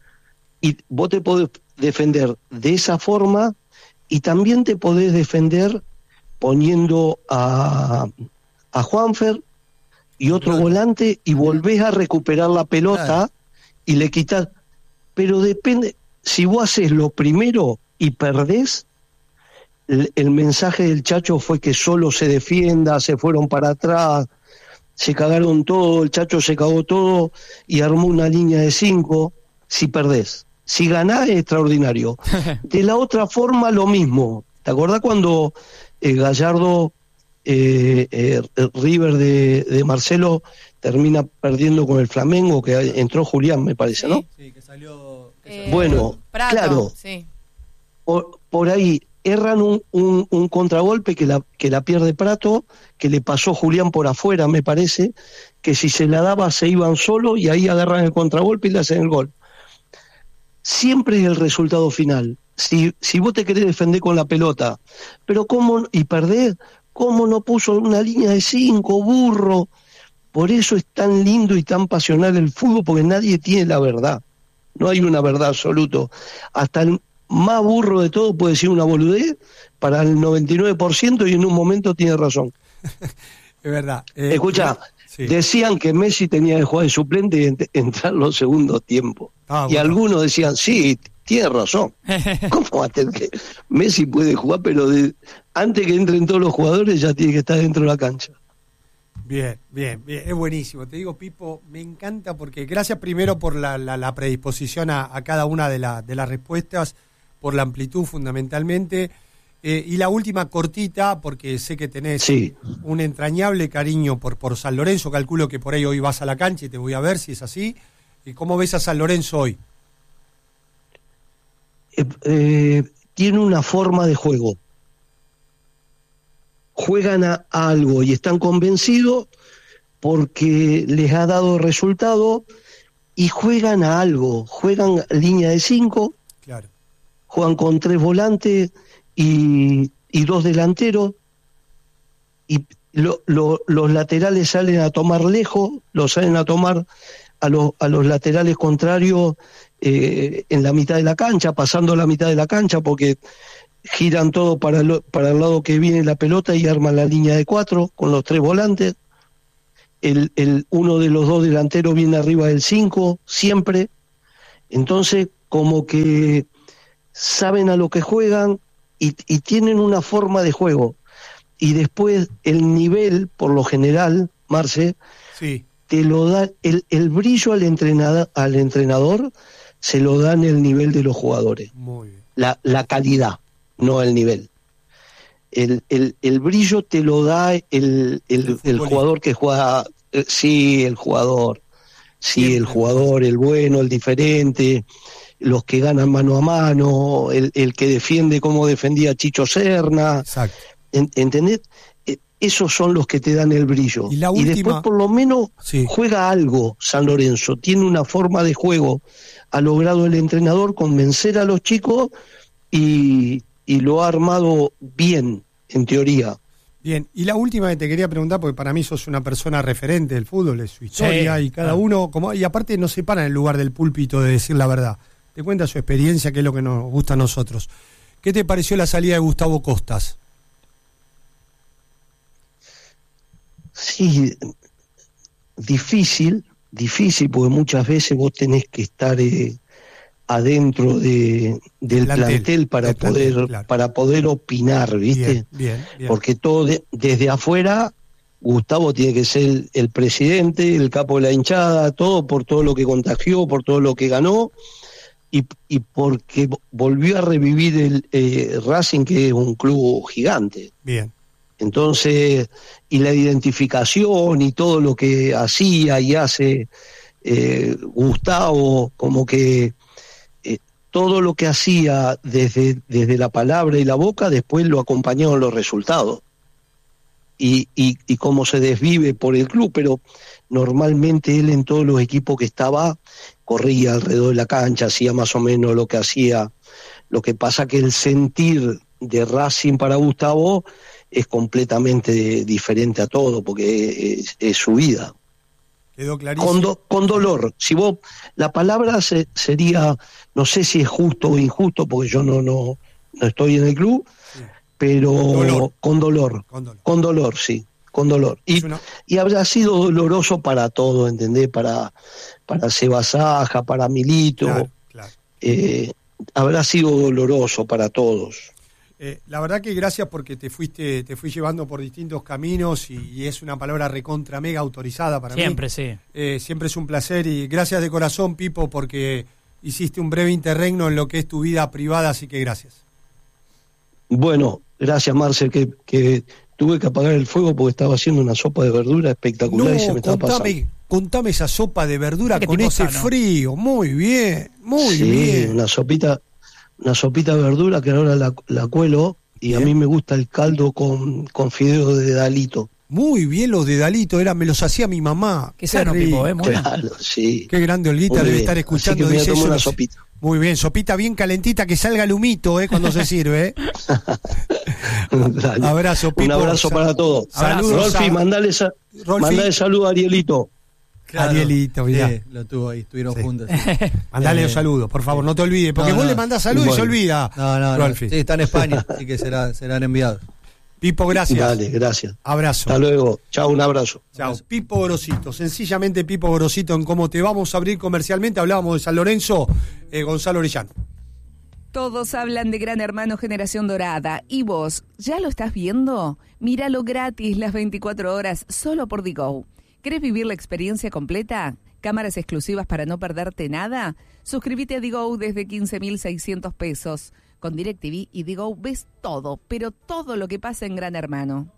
y vos te podés defender de esa forma y también te podés defender poniendo a, a Juanfer y otro Claro. volante y volvés a recuperar la pelota. Claro. Y le quitas, pero depende, si vos haces lo primero y perdés, el, el mensaje del Chacho fue que solo se defienda, se fueron para atrás, se cagaron todo, el Chacho se cagó todo y armó una línea de cinco, si perdés. Si ganás es extraordinario. De la otra forma lo mismo. ¿Te acordás cuando eh, Gallardo, eh, eh, River de, de Marcelo termina perdiendo con el Flamengo, que entró Julián, me parece, ¿no? Sí, que salió. que Eh, salió- Bueno, Prato, claro. sí. Por, por ahí erran un, un, un contragolpe que la, que la pierde Prato, que le pasó Julián por afuera, me parece, que si se la daba se iban solo y ahí agarran el contragolpe y le hacen el gol. Siempre es el resultado final. Si, si vos te querés defender con la pelota, pero cómo, y perdés, ¿cómo no puso una línea de cinco, burro? Por eso es tan lindo y tan pasional el fútbol, porque nadie tiene la verdad. No hay una verdad absoluta. Hasta el más burro de todo puede decir una boludez para el noventa y nueve por ciento y en un momento tiene razón. Es verdad. Eh, Escucha, sí. decían que Messi tenía que jugar de suplente y ent- entrar los segundos tiempos. Ah, y bueno. algunos decían, sí, tiene razón. ¿Cómo va a tener que...? Messi puede jugar, pero de- antes que entren todos los jugadores ya tiene que estar dentro de la cancha. Bien, bien, bien, es buenísimo. Te digo, Pipo, me encanta porque gracias primero por la, la, la predisposición a, a cada una de, la, de las respuestas, por la amplitud fundamentalmente. Eh, y la última cortita, porque sé que tenés Sí. un entrañable cariño por, por San Lorenzo, calculo que por ahí hoy vas a la cancha y te voy a ver si es así. ¿Y cómo ves a San Lorenzo hoy? Eh, eh, tiene una forma de juego. Juegan a, a algo y están convencidos porque les ha dado resultado y juegan a algo. Juegan línea de cinco, Claro. juegan con tres volantes y, y dos delanteros y lo- lo- los laterales salen a tomar lejos, los salen a tomar a, los a los laterales contrarios eh, en la mitad de la cancha, pasando la mitad de la cancha porque giran todo para el, para el lado que viene la pelota y arman la línea de cuatro con los tres volantes. El, el uno de los dos delanteros viene arriba del cinco siempre. Entonces como que saben a lo que juegan y, y tienen una forma de juego. y después el nivel, por lo general, Marce, Sí. te lo da, el, el brillo al entrenador, al entrenador se lo dan el nivel de los jugadores, Muy bien. la, la calidad, no el nivel. El, el, el brillo te lo da el, el, el, el jugador que juega, eh, sí, el jugador, sí, Siempre. el jugador, el bueno, el diferente, los que ganan mano a mano, el, el que defiende como defendía Chicho Serna, Exacto. en- ¿entendés? Eh, Esos son los que te dan el brillo. Y la última- después por lo menos Sí. juega algo San Lorenzo, tiene una forma de juego, ha logrado el entrenador convencer a los chicos y, y lo ha armado bien, en teoría. Bien, y la última que te quería preguntar, porque para mí sos una persona referente del fútbol, es su historia, Sí, y cada claro. uno, como y aparte no se para en el lugar del púlpito de decir la verdad. Te cuenta su experiencia, que es lo que nos gusta a nosotros. ¿Qué te pareció la salida de Gustavo Costas? Sí, difícil, difícil, porque muchas veces vos tenés que estar eh, adentro de, del Plantel, plantel, para del plantel, poder claro. para poder opinar, ¿viste? Bien, bien, bien. Porque todo de- desde afuera, Gustavo tiene que ser el, el presidente, el capo de la hinchada, todo por todo lo que contagió, por todo lo que ganó, y, y porque vo- volvió a revivir el eh, Racing, que es un club gigante. Bien. Entonces, y la identificación y todo lo que hacía y hace eh, Gustavo, como que eh, todo lo que hacía desde, desde la palabra y la boca, después lo acompañaron los resultados. Y, y, y cómo se desvive por el club, pero normalmente él en todos los equipos que estaba corría alrededor de la cancha, hacía más o menos lo que hacía. Lo que pasa que el sentir de Racing para Gustavo es completamente diferente a todo, porque es, es su vida. Quedó clarísimo. Con, do- con dolor. Si vos, la palabra se- sería, no sé si es justo o injusto, porque yo no, no, no estoy en el club, Sí. pero Dolor. con dolor. Con dolor. Con dolor, sí, con dolor. Y, Es una- y habrá sido doloroso para todo, ¿entendés? Para, para Seba Saja, para Milito, Claro, claro. eh, habrá sido doloroso para todos. Eh, la verdad que gracias porque te fuiste, te fui llevando por distintos caminos y, y es una palabra recontra mega autorizada para Siempre, mí. sí. Eh, siempre es un placer y gracias de corazón, Pipo, porque hiciste un breve interregno en lo que es tu vida privada, así que gracias. Bueno, gracias Marcel, que, que tuve que apagar el fuego porque estaba haciendo una sopa de verdura espectacular y se me estaba pasando. contame, contame esa sopa de verdura Qué con tipo este sano. frío. Muy bien, muy Sí, bien. una sopita, una sopita de verdura que ahora la, la cuelo y Bien. a mí me gusta el caldo con, con fideos de Dalito. Muy bien los de Dalito, era, me los hacía mi mamá. Qué sano, rico. Pipo, ¿eh? Muy bien. Claro, sí. Qué grande Olguita Muy debe bien. estar escuchando. Así que me voy a dice tomar eso, una no sé. sopita. Muy bien, sopita bien calentita, que salga el humito, ¿eh? Cuando se sirve, ¿eh? Dale. Abrazo, Pipo. Un abrazo Sa- para todos. Saludos, Rolfi, a- mandale, sa- Rolfi. mandale saludo a Arielito. Arielito, mirá. Sí, lo tuvo ahí, estuvieron Sí. juntos. Mandale Eh, los saludos, por favor, no te olvides, porque no, vos no. le mandás saludos y se Bueno. olvida. No, no, no. Rolfi. Sí, está en España, así que será, serán enviados. Pipo, gracias. Dale, gracias. Abrazo. Hasta luego. Chao, un abrazo. Chao. Pipo Grosito, sencillamente Pipo Grosito en cómo te vamos a abrir comercialmente. Hablábamos de San Lorenzo, eh, Gonzalo Orellano. Todos hablan de Gran Hermano Generación Dorada. ¿Y vos, ya lo estás viendo? Míralo gratis las veinticuatro horas solo por Digo. ¿Querés vivir la experiencia completa? ¿Cámaras exclusivas para no perderte nada? Suscríbete a Digo desde quince mil seiscientos pesos. Con DirecTV y Digo ves todo, pero todo lo que pasa en Gran Hermano.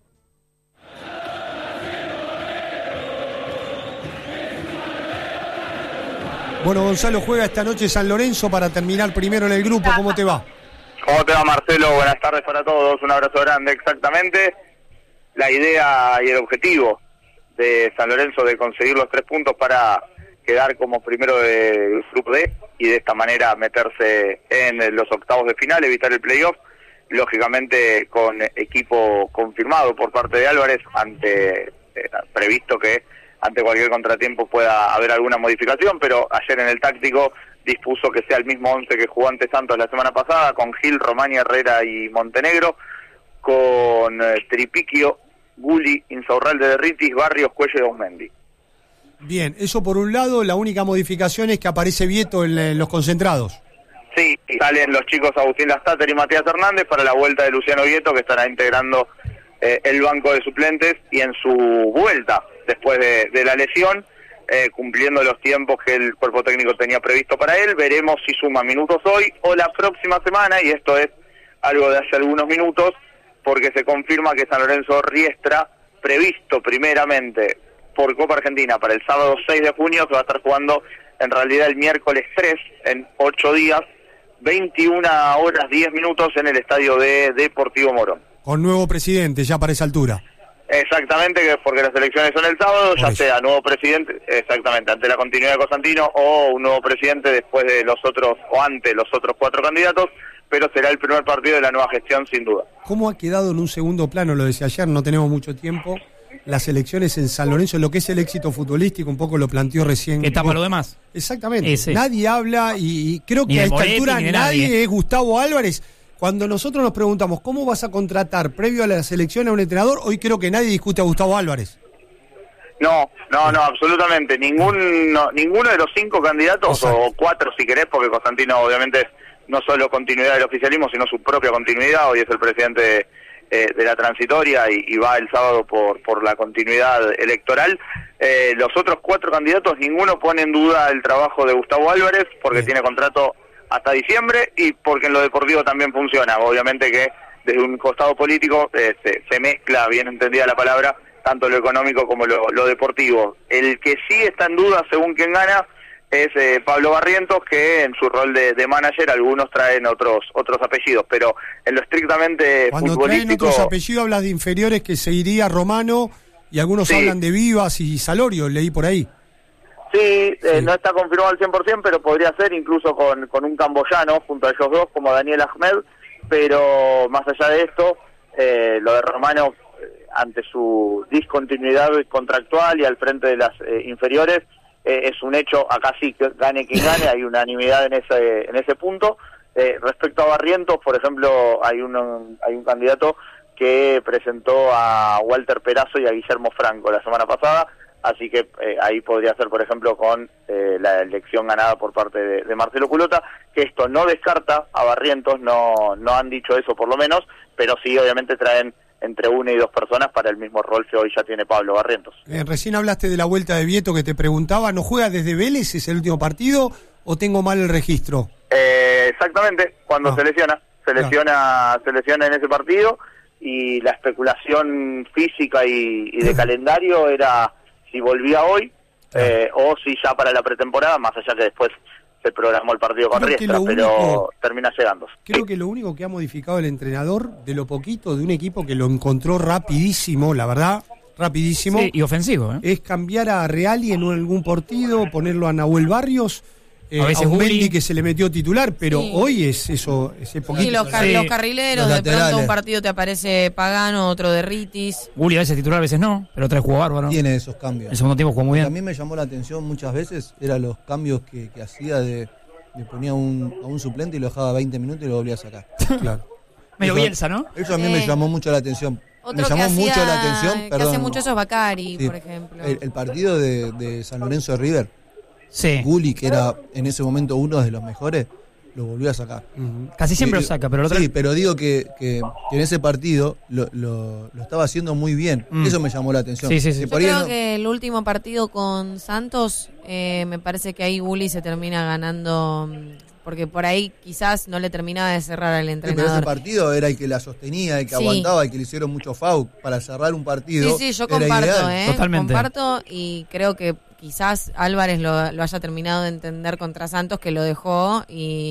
Bueno, Gonzalo juega esta noche San Lorenzo para terminar primero en el grupo. ¿Cómo te va? ¿Cómo te va, Marcelo? Buenas tardes para todos, un abrazo grande. Exactamente la idea y el objetivo de San Lorenzo de conseguir los tres puntos para quedar como primero del Grupo D y de esta manera meterse en los octavos de final, evitar el playoff, lógicamente con equipo confirmado por parte de Álvarez, ante eh, previsto que ante cualquier contratiempo pueda haber alguna modificación, pero ayer en el táctico dispuso que sea el mismo once que jugó ante Santos la semana pasada, con Gil, Romani, Herrera y Montenegro, con eh, Tripiquio, Gulli, Insaurralde de Ritis, Barrios, Cuello y Osmendi. Bien, eso por un lado. La única modificación es que aparece Vieto en, en los concentrados. Sí, salen los chicos Agustín Lastater y Matías Hernández para la vuelta de Luciano Vieto, que estará integrando eh, el banco de suplentes y en su vuelta después de, de la lesión, eh, cumpliendo los tiempos que el cuerpo técnico tenía previsto para él. Veremos si suma minutos hoy o la próxima semana, y esto es algo de hace algunos minutos, porque se confirma que San Lorenzo Riestra, previsto primeramente por Copa Argentina para el sábado seis de junio, se va a estar jugando en realidad el miércoles tres, en ocho días, veintiuna horas diez minutos en el estadio de Deportivo Morón. Con nuevo presidente ya para esa altura. Exactamente, que porque las elecciones son el sábado, Por ya eso. sea nuevo presidente, exactamente, ante la continuidad de Cosentino, o un nuevo presidente después de los otros, o ante los otros cuatro candidatos, pero será el primer partido de la nueva gestión sin duda. ¿Cómo ha quedado en un segundo plano, lo decía ayer, no tenemos mucho tiempo, las elecciones en San Lorenzo, lo que es el éxito futbolístico, un poco lo planteó recién. ¿Qué tapa lo demás? Exactamente, Ese. nadie habla y, y creo Ni que de a esta Moretti, altura ni de nadie, nadie. es Gustavo Álvarez. Cuando nosotros nos preguntamos cómo vas a contratar previo a la selección a un entrenador, hoy creo que nadie discute a Gustavo Álvarez. No, no, no, absolutamente. Ningún, no, ninguno de los cinco candidatos, Exacto. o cuatro si querés, porque Constantino obviamente es no solo continuidad del oficialismo, sino su propia continuidad. Hoy es el presidente de, eh, de la transitoria y, y va el sábado por, por la continuidad electoral. Eh, los otros cuatro candidatos, ninguno pone en duda el trabajo de Gustavo Álvarez, porque Bien. tiene contrato hasta diciembre y porque en lo deportivo también funciona. Obviamente que desde un costado político eh, se, se mezcla, bien entendida la palabra, tanto lo económico como lo, lo deportivo. El que sí está en duda, según quien gana, es eh, Pablo Barrientos, que en su rol de, de manager algunos traen otros otros apellidos, pero en lo estrictamente Cuando traen futbolístico... otros apellidos hablas de inferiores que seguiría Romano y algunos Sí. hablan de Vivas y Salorio, leí por ahí. Sí, eh, Sí. no está confirmado al cien por ciento, pero podría ser incluso con, con un camboyano junto a ellos dos, como Daniel Ahmed, pero más allá de esto, eh, lo de Romano, eh, ante su discontinuidad contractual y al frente de las eh, inferiores, eh, es un hecho. Acá sí, que gane quien gane, hay unanimidad en ese en ese punto. Eh, respecto a Barrientos, por ejemplo, hay un, hay un candidato que presentó a Walter Perazo y a Guillermo Franco la semana pasada, así que eh, ahí podría ser, por ejemplo, con eh, la elección ganada por parte de, de Marcelo Culota, que esto no descarta a Barrientos, no no han dicho eso por lo menos, pero sí obviamente traen entre una y dos personas para el mismo rol que hoy ya tiene Pablo Barrientos. Eh, recién hablaste de la vuelta de Vieto que te preguntaba, ¿no juega desde Vélez, es el último partido o tengo mal el registro? Eh, exactamente, cuando Ah. se lesiona, se lesiona, se lesiona en ese partido, y la especulación física y, y de calendario era si volvía hoy eh, o si ya para la pretemporada, más allá que después se programó el partido con Creo que Riestra, lo pero único- termina llegando. Creo que lo único que ha modificado el entrenador, de lo poquito de un equipo que lo encontró rapidísimo, la verdad, rapidísimo, Sí, y ofensivo, ¿eh? es cambiar a Reali en algún partido, ponerlo a Nahuel Barrios, eh, A a, veces un Gulli. Mendy que se le metió titular, pero Sí. hoy es eso, ese poquito. Y los, car- Sí. los carrileros, Los de pronto laterales. un partido te aparece Pagano, otro de Ritis. Gulli a veces titular, a veces no, pero otra vez jugó bárbaro. Tiene esos cambios. El segundo tiempo jugó muy Lo que a bien. mí me llamó la atención muchas veces eran los cambios que, que hacía de, de ponía un, a un suplente y lo dejaba veinte minutos y lo volvía a sacar. Claro. Medio Eso- Bielsa, ¿no? Eso a mí Sí. me llamó mucho la atención. Otro me llamó que hacía, mucho la atención, que perdón. hace mucho eso es Bacari, Sí. por ejemplo. El, el partido de, de San Lorenzo de River, Sí. Gulli, que era en ese momento uno de los mejores, lo volvió a sacar. Ujú. Casi siempre Sí, lo saca, pero el otro Sí, pero digo que, que, que en ese partido lo, lo, lo estaba haciendo muy bien. Mm. Eso me llamó la atención. Sí, sí, sí. Que Yo por ahí creo no- que el último partido con Santos, eh, me parece que ahí Gulli se termina ganando, mm, porque por ahí quizás no le terminaba de cerrar al Sí, pero ese entrenador. partido era el que la sostenía, el que Sí. aguantaba, el que le hicieron mucho foul para cerrar un partido. Sí, sí, yo era comparto, ideal. ¿eh? Totalmente. Comparto, y creo que quizás Álvarez lo, lo haya terminado de entender contra Santos, que lo dejó,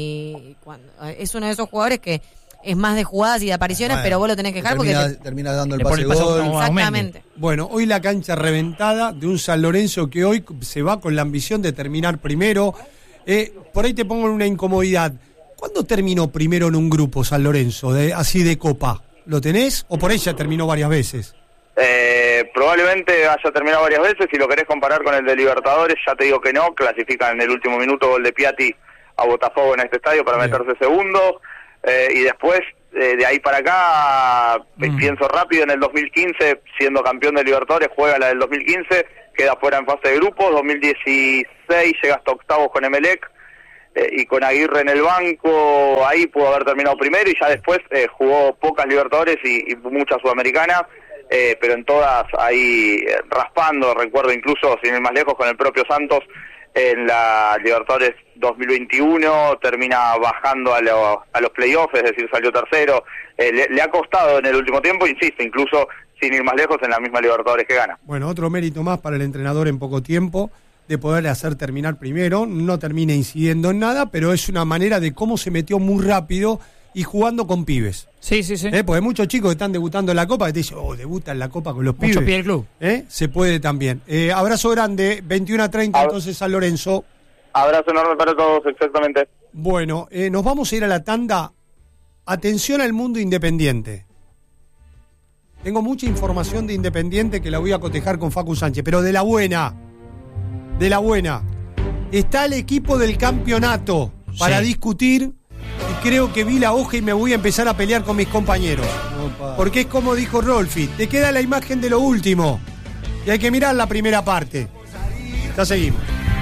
y cuando, es uno de esos jugadores que es más de jugadas y de apariciones, Bueno, pero vos lo tenés que dejar porque termina, te- termina dando el Le pone pase el pase a gol. uno. exactamente. Bueno, hoy la cancha reventada de un San Lorenzo que hoy se va con la ambición de terminar primero. Eh, por ahí te pongo en una incomodidad. ¿Cuándo terminó primero en un grupo San Lorenzo, de, así de Copa? ¿Lo tenés? ¿O por ahí ya terminó varias veces? Eh, probablemente haya terminado varias veces. Si lo querés comparar con el de Libertadores, ya te digo que no. Clasifican en el último minuto gol de Piatti a Botafogo en este estadio para Bien. meterse segundo. Eh, y después, eh, de ahí para acá, eh, Mm. pienso rápido, en el dos mil quince, siendo campeón de Libertadores, juega la del dos mil quince, queda fuera en fase de grupos. dos mil dieciséis llega hasta octavos con Emelec. eh, y con Aguirre en el banco, ahí pudo haber terminado primero, y ya después eh, jugó pocas Libertadores y, y muchas Sudamericanas, eh, pero en todas ahí eh, raspando. Recuerdo incluso, sin ir más lejos, con el propio Santos en la Libertadores dos mil veintiuno, termina bajando a, lo, a los playoffs, es decir, salió tercero. Eh, le, le ha costado en el último tiempo, insisto, incluso sin ir más lejos, en la misma Libertadores que gana. Bueno, otro mérito más para el entrenador en poco tiempo, de poderle hacer terminar primero. No termina incidiendo en nada, pero es una manera de cómo se metió muy rápido y jugando con pibes. Sí, sí, sí. ¿Eh? Porque hay muchos chicos que están debutando en la Copa que te dicen, oh, debuta en la Copa con los Mucho pibes. pie del club. ¿Eh? Se puede también. Eh, abrazo grande, veintiuno a treinta, entonces San Lorenzo. Abrazo enorme para todos, exactamente. Bueno, eh, nos vamos a ir a la tanda. Atención al mundo independiente. Tengo mucha información de Independiente que la voy a cotejar con Facu Sánchez, pero de la buena. De la buena. Está el equipo del campeonato para Sí. discutir, y creo que vi la hoja y me voy a empezar a pelear con mis compañeros. Opa. Porque es como dijo Rolfi, te queda la imagen de lo último y hay que mirar la primera parte. Ya seguimos.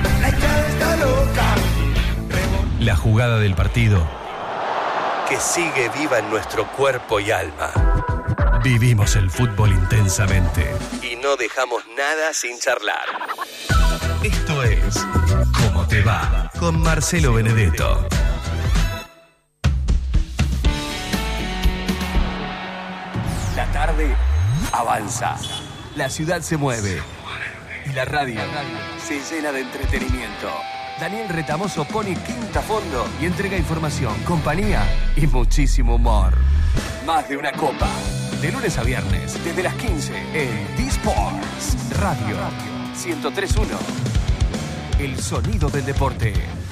La jugada del partido que sigue viva en nuestro cuerpo y alma. Vivimos el fútbol intensamente y no dejamos nada sin charlar. Esto es ¿Cómo te va? Con Marcelo Benedetto. La tarde avanza, la ciudad se mueve y la radio se llena de entretenimiento. Daniel Retamoso pone quinta a fondo y entrega información, compañía y muchísimo humor. Más de una copa, de lunes a viernes, desde las quince en D-Sports Radio ciento tres punto uno. El sonido del deporte.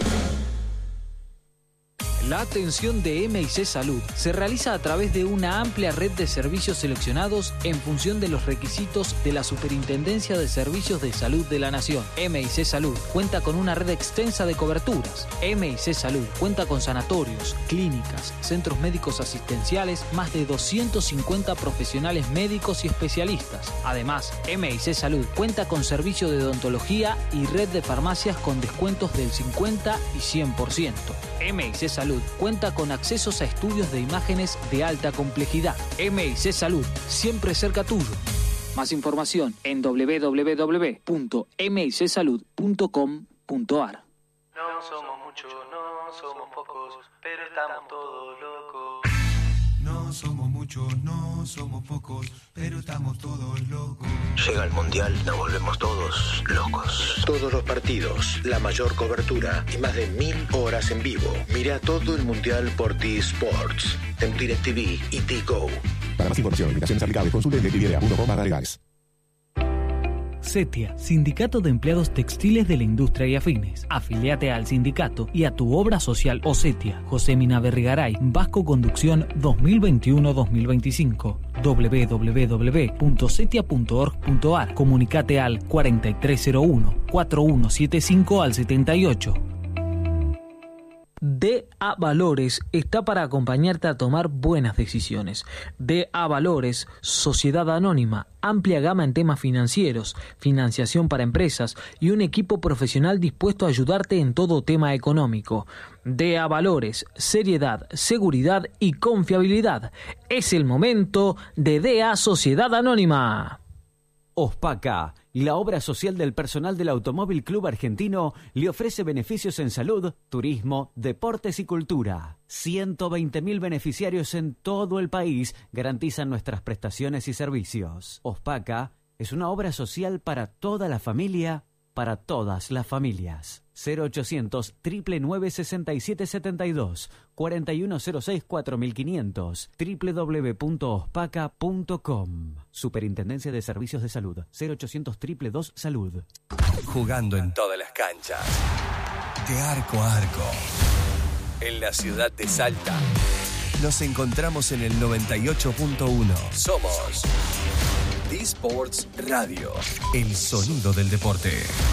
La atención de M I C Salud se realiza a través de una amplia red de servicios seleccionados en función de los requisitos de la Superintendencia de Servicios de Salud de la Nación. M I C Salud cuenta con una red extensa de coberturas. M I C Salud cuenta con sanatorios, clínicas, centros médicos asistenciales, más de doscientos cincuenta profesionales médicos y especialistas. Además, M I C Salud cuenta con servicio de odontología y red de farmacias con descuentos del cincuenta y cien por ciento. M I C Salud cuenta con accesos a estudios de imágenes de alta complejidad. M I C Salud, siempre cerca tuyo. Más información en doble u doble u doble u punto m i c salud punto com punto a r. No somos muchos, no somos pocos, pero estamos todos locos. No somos muchos, no somos pocos, pero estamos todos locos. Llega el Mundial, nos volvemos todos locos. Todos los partidos, la mayor cobertura y más de mil horas en vivo. Mira todo el Mundial por T-Sports, en DirecTV y T-Go. Para más información, invitaciones aplicables, consulte en directvidea punto com barra legales. CETIA, Sindicato de Empleados Textiles de la Industria y Afines. Afiliate al sindicato y a tu obra social o CETIA. José Mina Berrigaray, Vasco Conducción dos mil veintiuno dos mil veinticinco. doble u doble u doble u punto cetia punto org punto a r. Comunicate al cuarenta y tres cero uno, cuarenta y uno setenta y cinco al setenta y ocho. D A Valores está para acompañarte a tomar buenas decisiones. D A Valores, Sociedad Anónima, amplia gama en temas financieros, financiación para empresas y un equipo profesional dispuesto a ayudarte en todo tema económico. D A Valores, seriedad, seguridad y confiabilidad. Es el momento de D A Sociedad Anónima. OSPACA, la obra social del personal del Automóvil Club Argentino, le ofrece beneficios en salud, turismo, deportes y cultura. ciento veinte mil beneficiarios en todo el país garantizan nuestras prestaciones y servicios. OSPACA es una obra social para toda la familia, para todas las familias. cero ochocientos, nueve nueve nueve, seis siete siete dos, cuatro uno cero seis, cuatro cinco cero cero, doble u doble u doble u punto ospaca punto com. Superintendencia de Servicios de Salud, cero ochocientos, dos dos dos, salud. Jugando en todas las canchas, de arco a arco. En la ciudad de Salta, nos encontramos en el noventa y ocho punto uno. Somos D-Sports Radio, el sonido del deporte.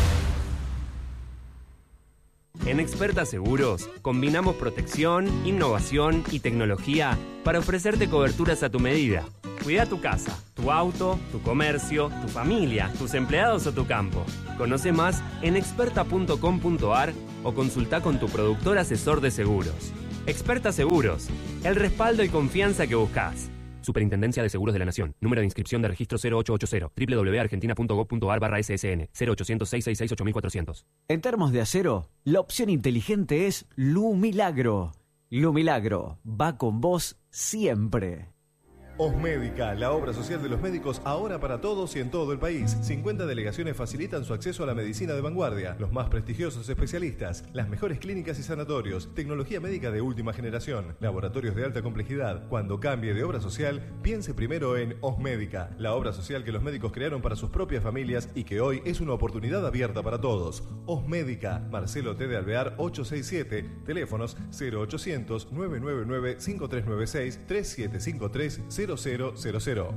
En Experta Seguros, combinamos protección, innovación y tecnología para ofrecerte coberturas a tu medida. Cuida tu casa, tu auto, tu comercio, tu familia, tus empleados o tu campo. Conoce más en experta punto com punto a r o consulta con tu productor asesor de seguros. Experta Seguros, el respaldo y confianza que buscas. Superintendencia de Seguros de la Nación. Número de inscripción de registro cero ocho ocho cero. doble u doble u doble u punto argentina punto gob punto a r barra S S N. cero ochocientos, seiscientos sesenta y seis, ocho mil cuatrocientos. En termos de acero, la opción inteligente es Lumilagro. Lumilagro va con vos siempre. Osmédica, la obra social de los médicos ahora para todos y en todo el país. cincuenta delegaciones facilitan su acceso a la medicina de vanguardia, los más prestigiosos especialistas, las mejores clínicas y sanatorios, tecnología médica de última generación, laboratorios de alta complejidad. Cuando cambie de obra social, piense primero en Osmédica, la obra social que los médicos crearon para sus propias familias y que hoy es una oportunidad abierta para todos. Osmédica, Marcelo T. de Alvear ochocientos sesenta y siete, teléfonos cero ochocientos, nueve nueve nueve, cinco tres nueve seis, tres siete cinco tres, cero cero cero cero.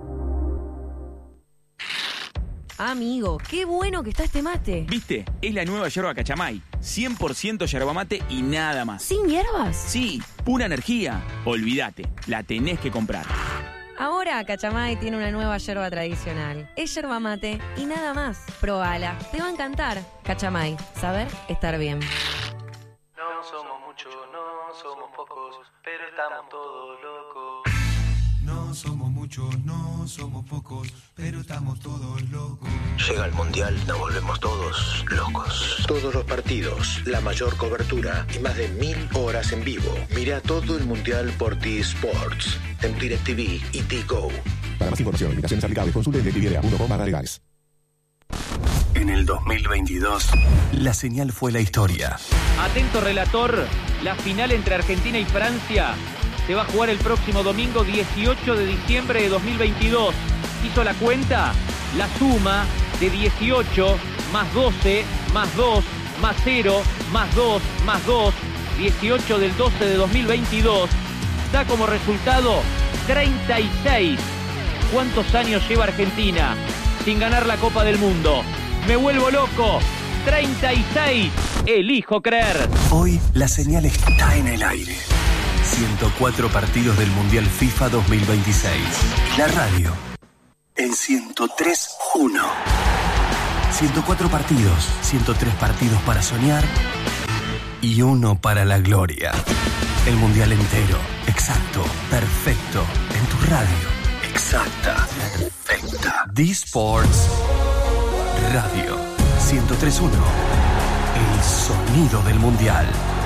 Amigo, qué bueno que está este mate. ¿Viste? Es la nueva yerba Cachamay. cien por ciento yerba mate y nada más. ¿Sin hierbas? Sí, pura energía. Olvídate, la tenés que comprar. Ahora Cachamay tiene una nueva yerba tradicional. Es yerba mate y nada más. Probala, te va a encantar. Cachamay, saber estar bien. No somos muchos, no somos pocos, pero estamos todos locos. No somos muchos, no somos pocos, pero estamos todos locos. Llega el Mundial, nos volvemos todos locos. Todos los partidos, la mayor cobertura y más de mil horas en vivo. Mira todo el Mundial por T-Sports, en DirecTV y T-Go. Para más información, invitaciones aplicables, consulte en directv punto com barra legales. En el dos mil veintidós, la señal fue la historia. Atento relator, la final entre Argentina y Francia se va a jugar el próximo domingo dieciocho de diciembre de dos mil veintidós. ¿Hizo la cuenta? La suma de dieciocho más doce más dos más cero más dos más dos, dieciocho del doce de dos mil veintidós, da como resultado treinta y seis. ¿Cuántos años lleva Argentina sin ganar la Copa del Mundo? ¡Me vuelvo loco! treinta y seis. Elijo creer. Hoy la señal está en el aire. ciento cuatro partidos del Mundial FIFA dos mil veintiséis. Y la radio en ciento tres punto uno. ciento cuatro partidos, ciento tres partidos para soñar y uno para la gloria. El Mundial entero, exacto, perfecto, en tu radio. Exacta, perfecta. D-Sports Radio ciento tres punto uno. El sonido del Mundial.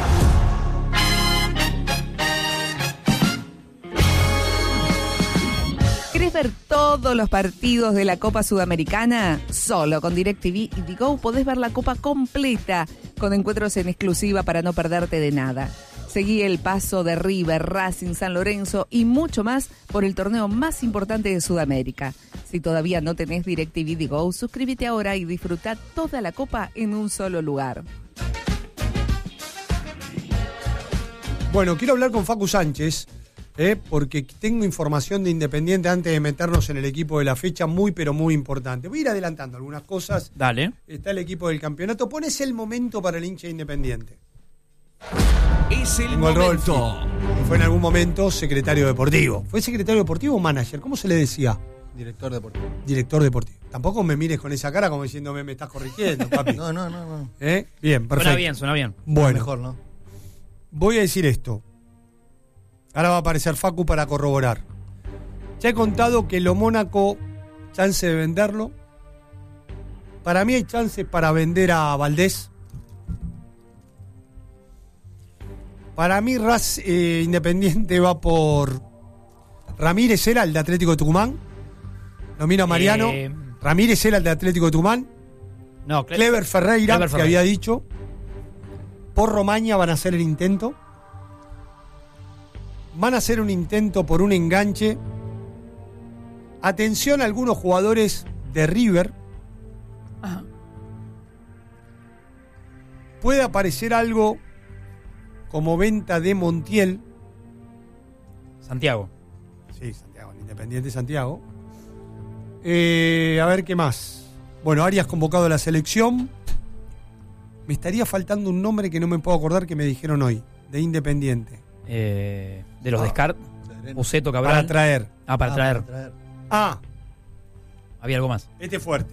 ¿Querés ver todos los partidos de la Copa Sudamericana? Solo con DirecTV y T-Go podés ver la Copa completa, con encuentros en exclusiva para no perderte de nada. Seguí el paso de River, Racing, San Lorenzo y mucho más por el torneo más importante de Sudamérica. Si todavía no tenés DirecTV y T-Go, suscríbete ahora y disfruta toda la Copa en un solo lugar. Bueno, quiero hablar con Facu Sánchez. Eh, porque tengo información de Independiente antes de meternos en el equipo de la fecha, muy pero muy importante. Voy a ir adelantando algunas cosas. Dale. Está el equipo del campeonato. Pones el momento para el hincha de Independiente. Es el Tengo momento. El Fue en algún momento secretario deportivo. ¿Fue secretario deportivo o manager? ¿Cómo se le decía? Director deportivo. Director deportivo. Tampoco me mires con esa cara como diciéndome me estás corrigiendo, papi. No, no, no, no. ¿Eh? Bien, perfecto. Suena bien, suena bien. Bueno, mejor, ¿no? Voy a decir esto. Ahora va a aparecer Facu para corroborar. Ya he contado que lo Mónaco, chance de venderlo. Para mí hay chances para vender a Valdés. Para mí Raz, eh, Independiente va por Ramírez, era el de Atlético de Tucumán. Lo miro a Mariano. Eh, Ramírez era el de Atlético de Tucumán. No, Cle- Clever Ferreira, Clever que Ferreira. había dicho. Por Romaña van a hacer el intento. Van a hacer un intento por un enganche. Atención a algunos jugadores de River. Ajá. Puede aparecer algo como venta de Montiel. Santiago. Sí, Santiago, el Independiente Santiago. Eh, a ver qué más. Bueno, Arias convocado a la selección. Me estaría faltando un nombre que no me puedo acordar que me dijeron hoy, de Independiente. Eh, de los Ah. descartes. Puceto, Cabral. Para traer. Ah, para Ah, traer. para traer. Ah, Había algo más. este es fuerte.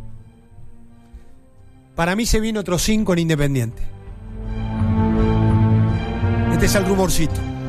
Para mí se viene otro cinco en Independiente. Este es el rumorcito.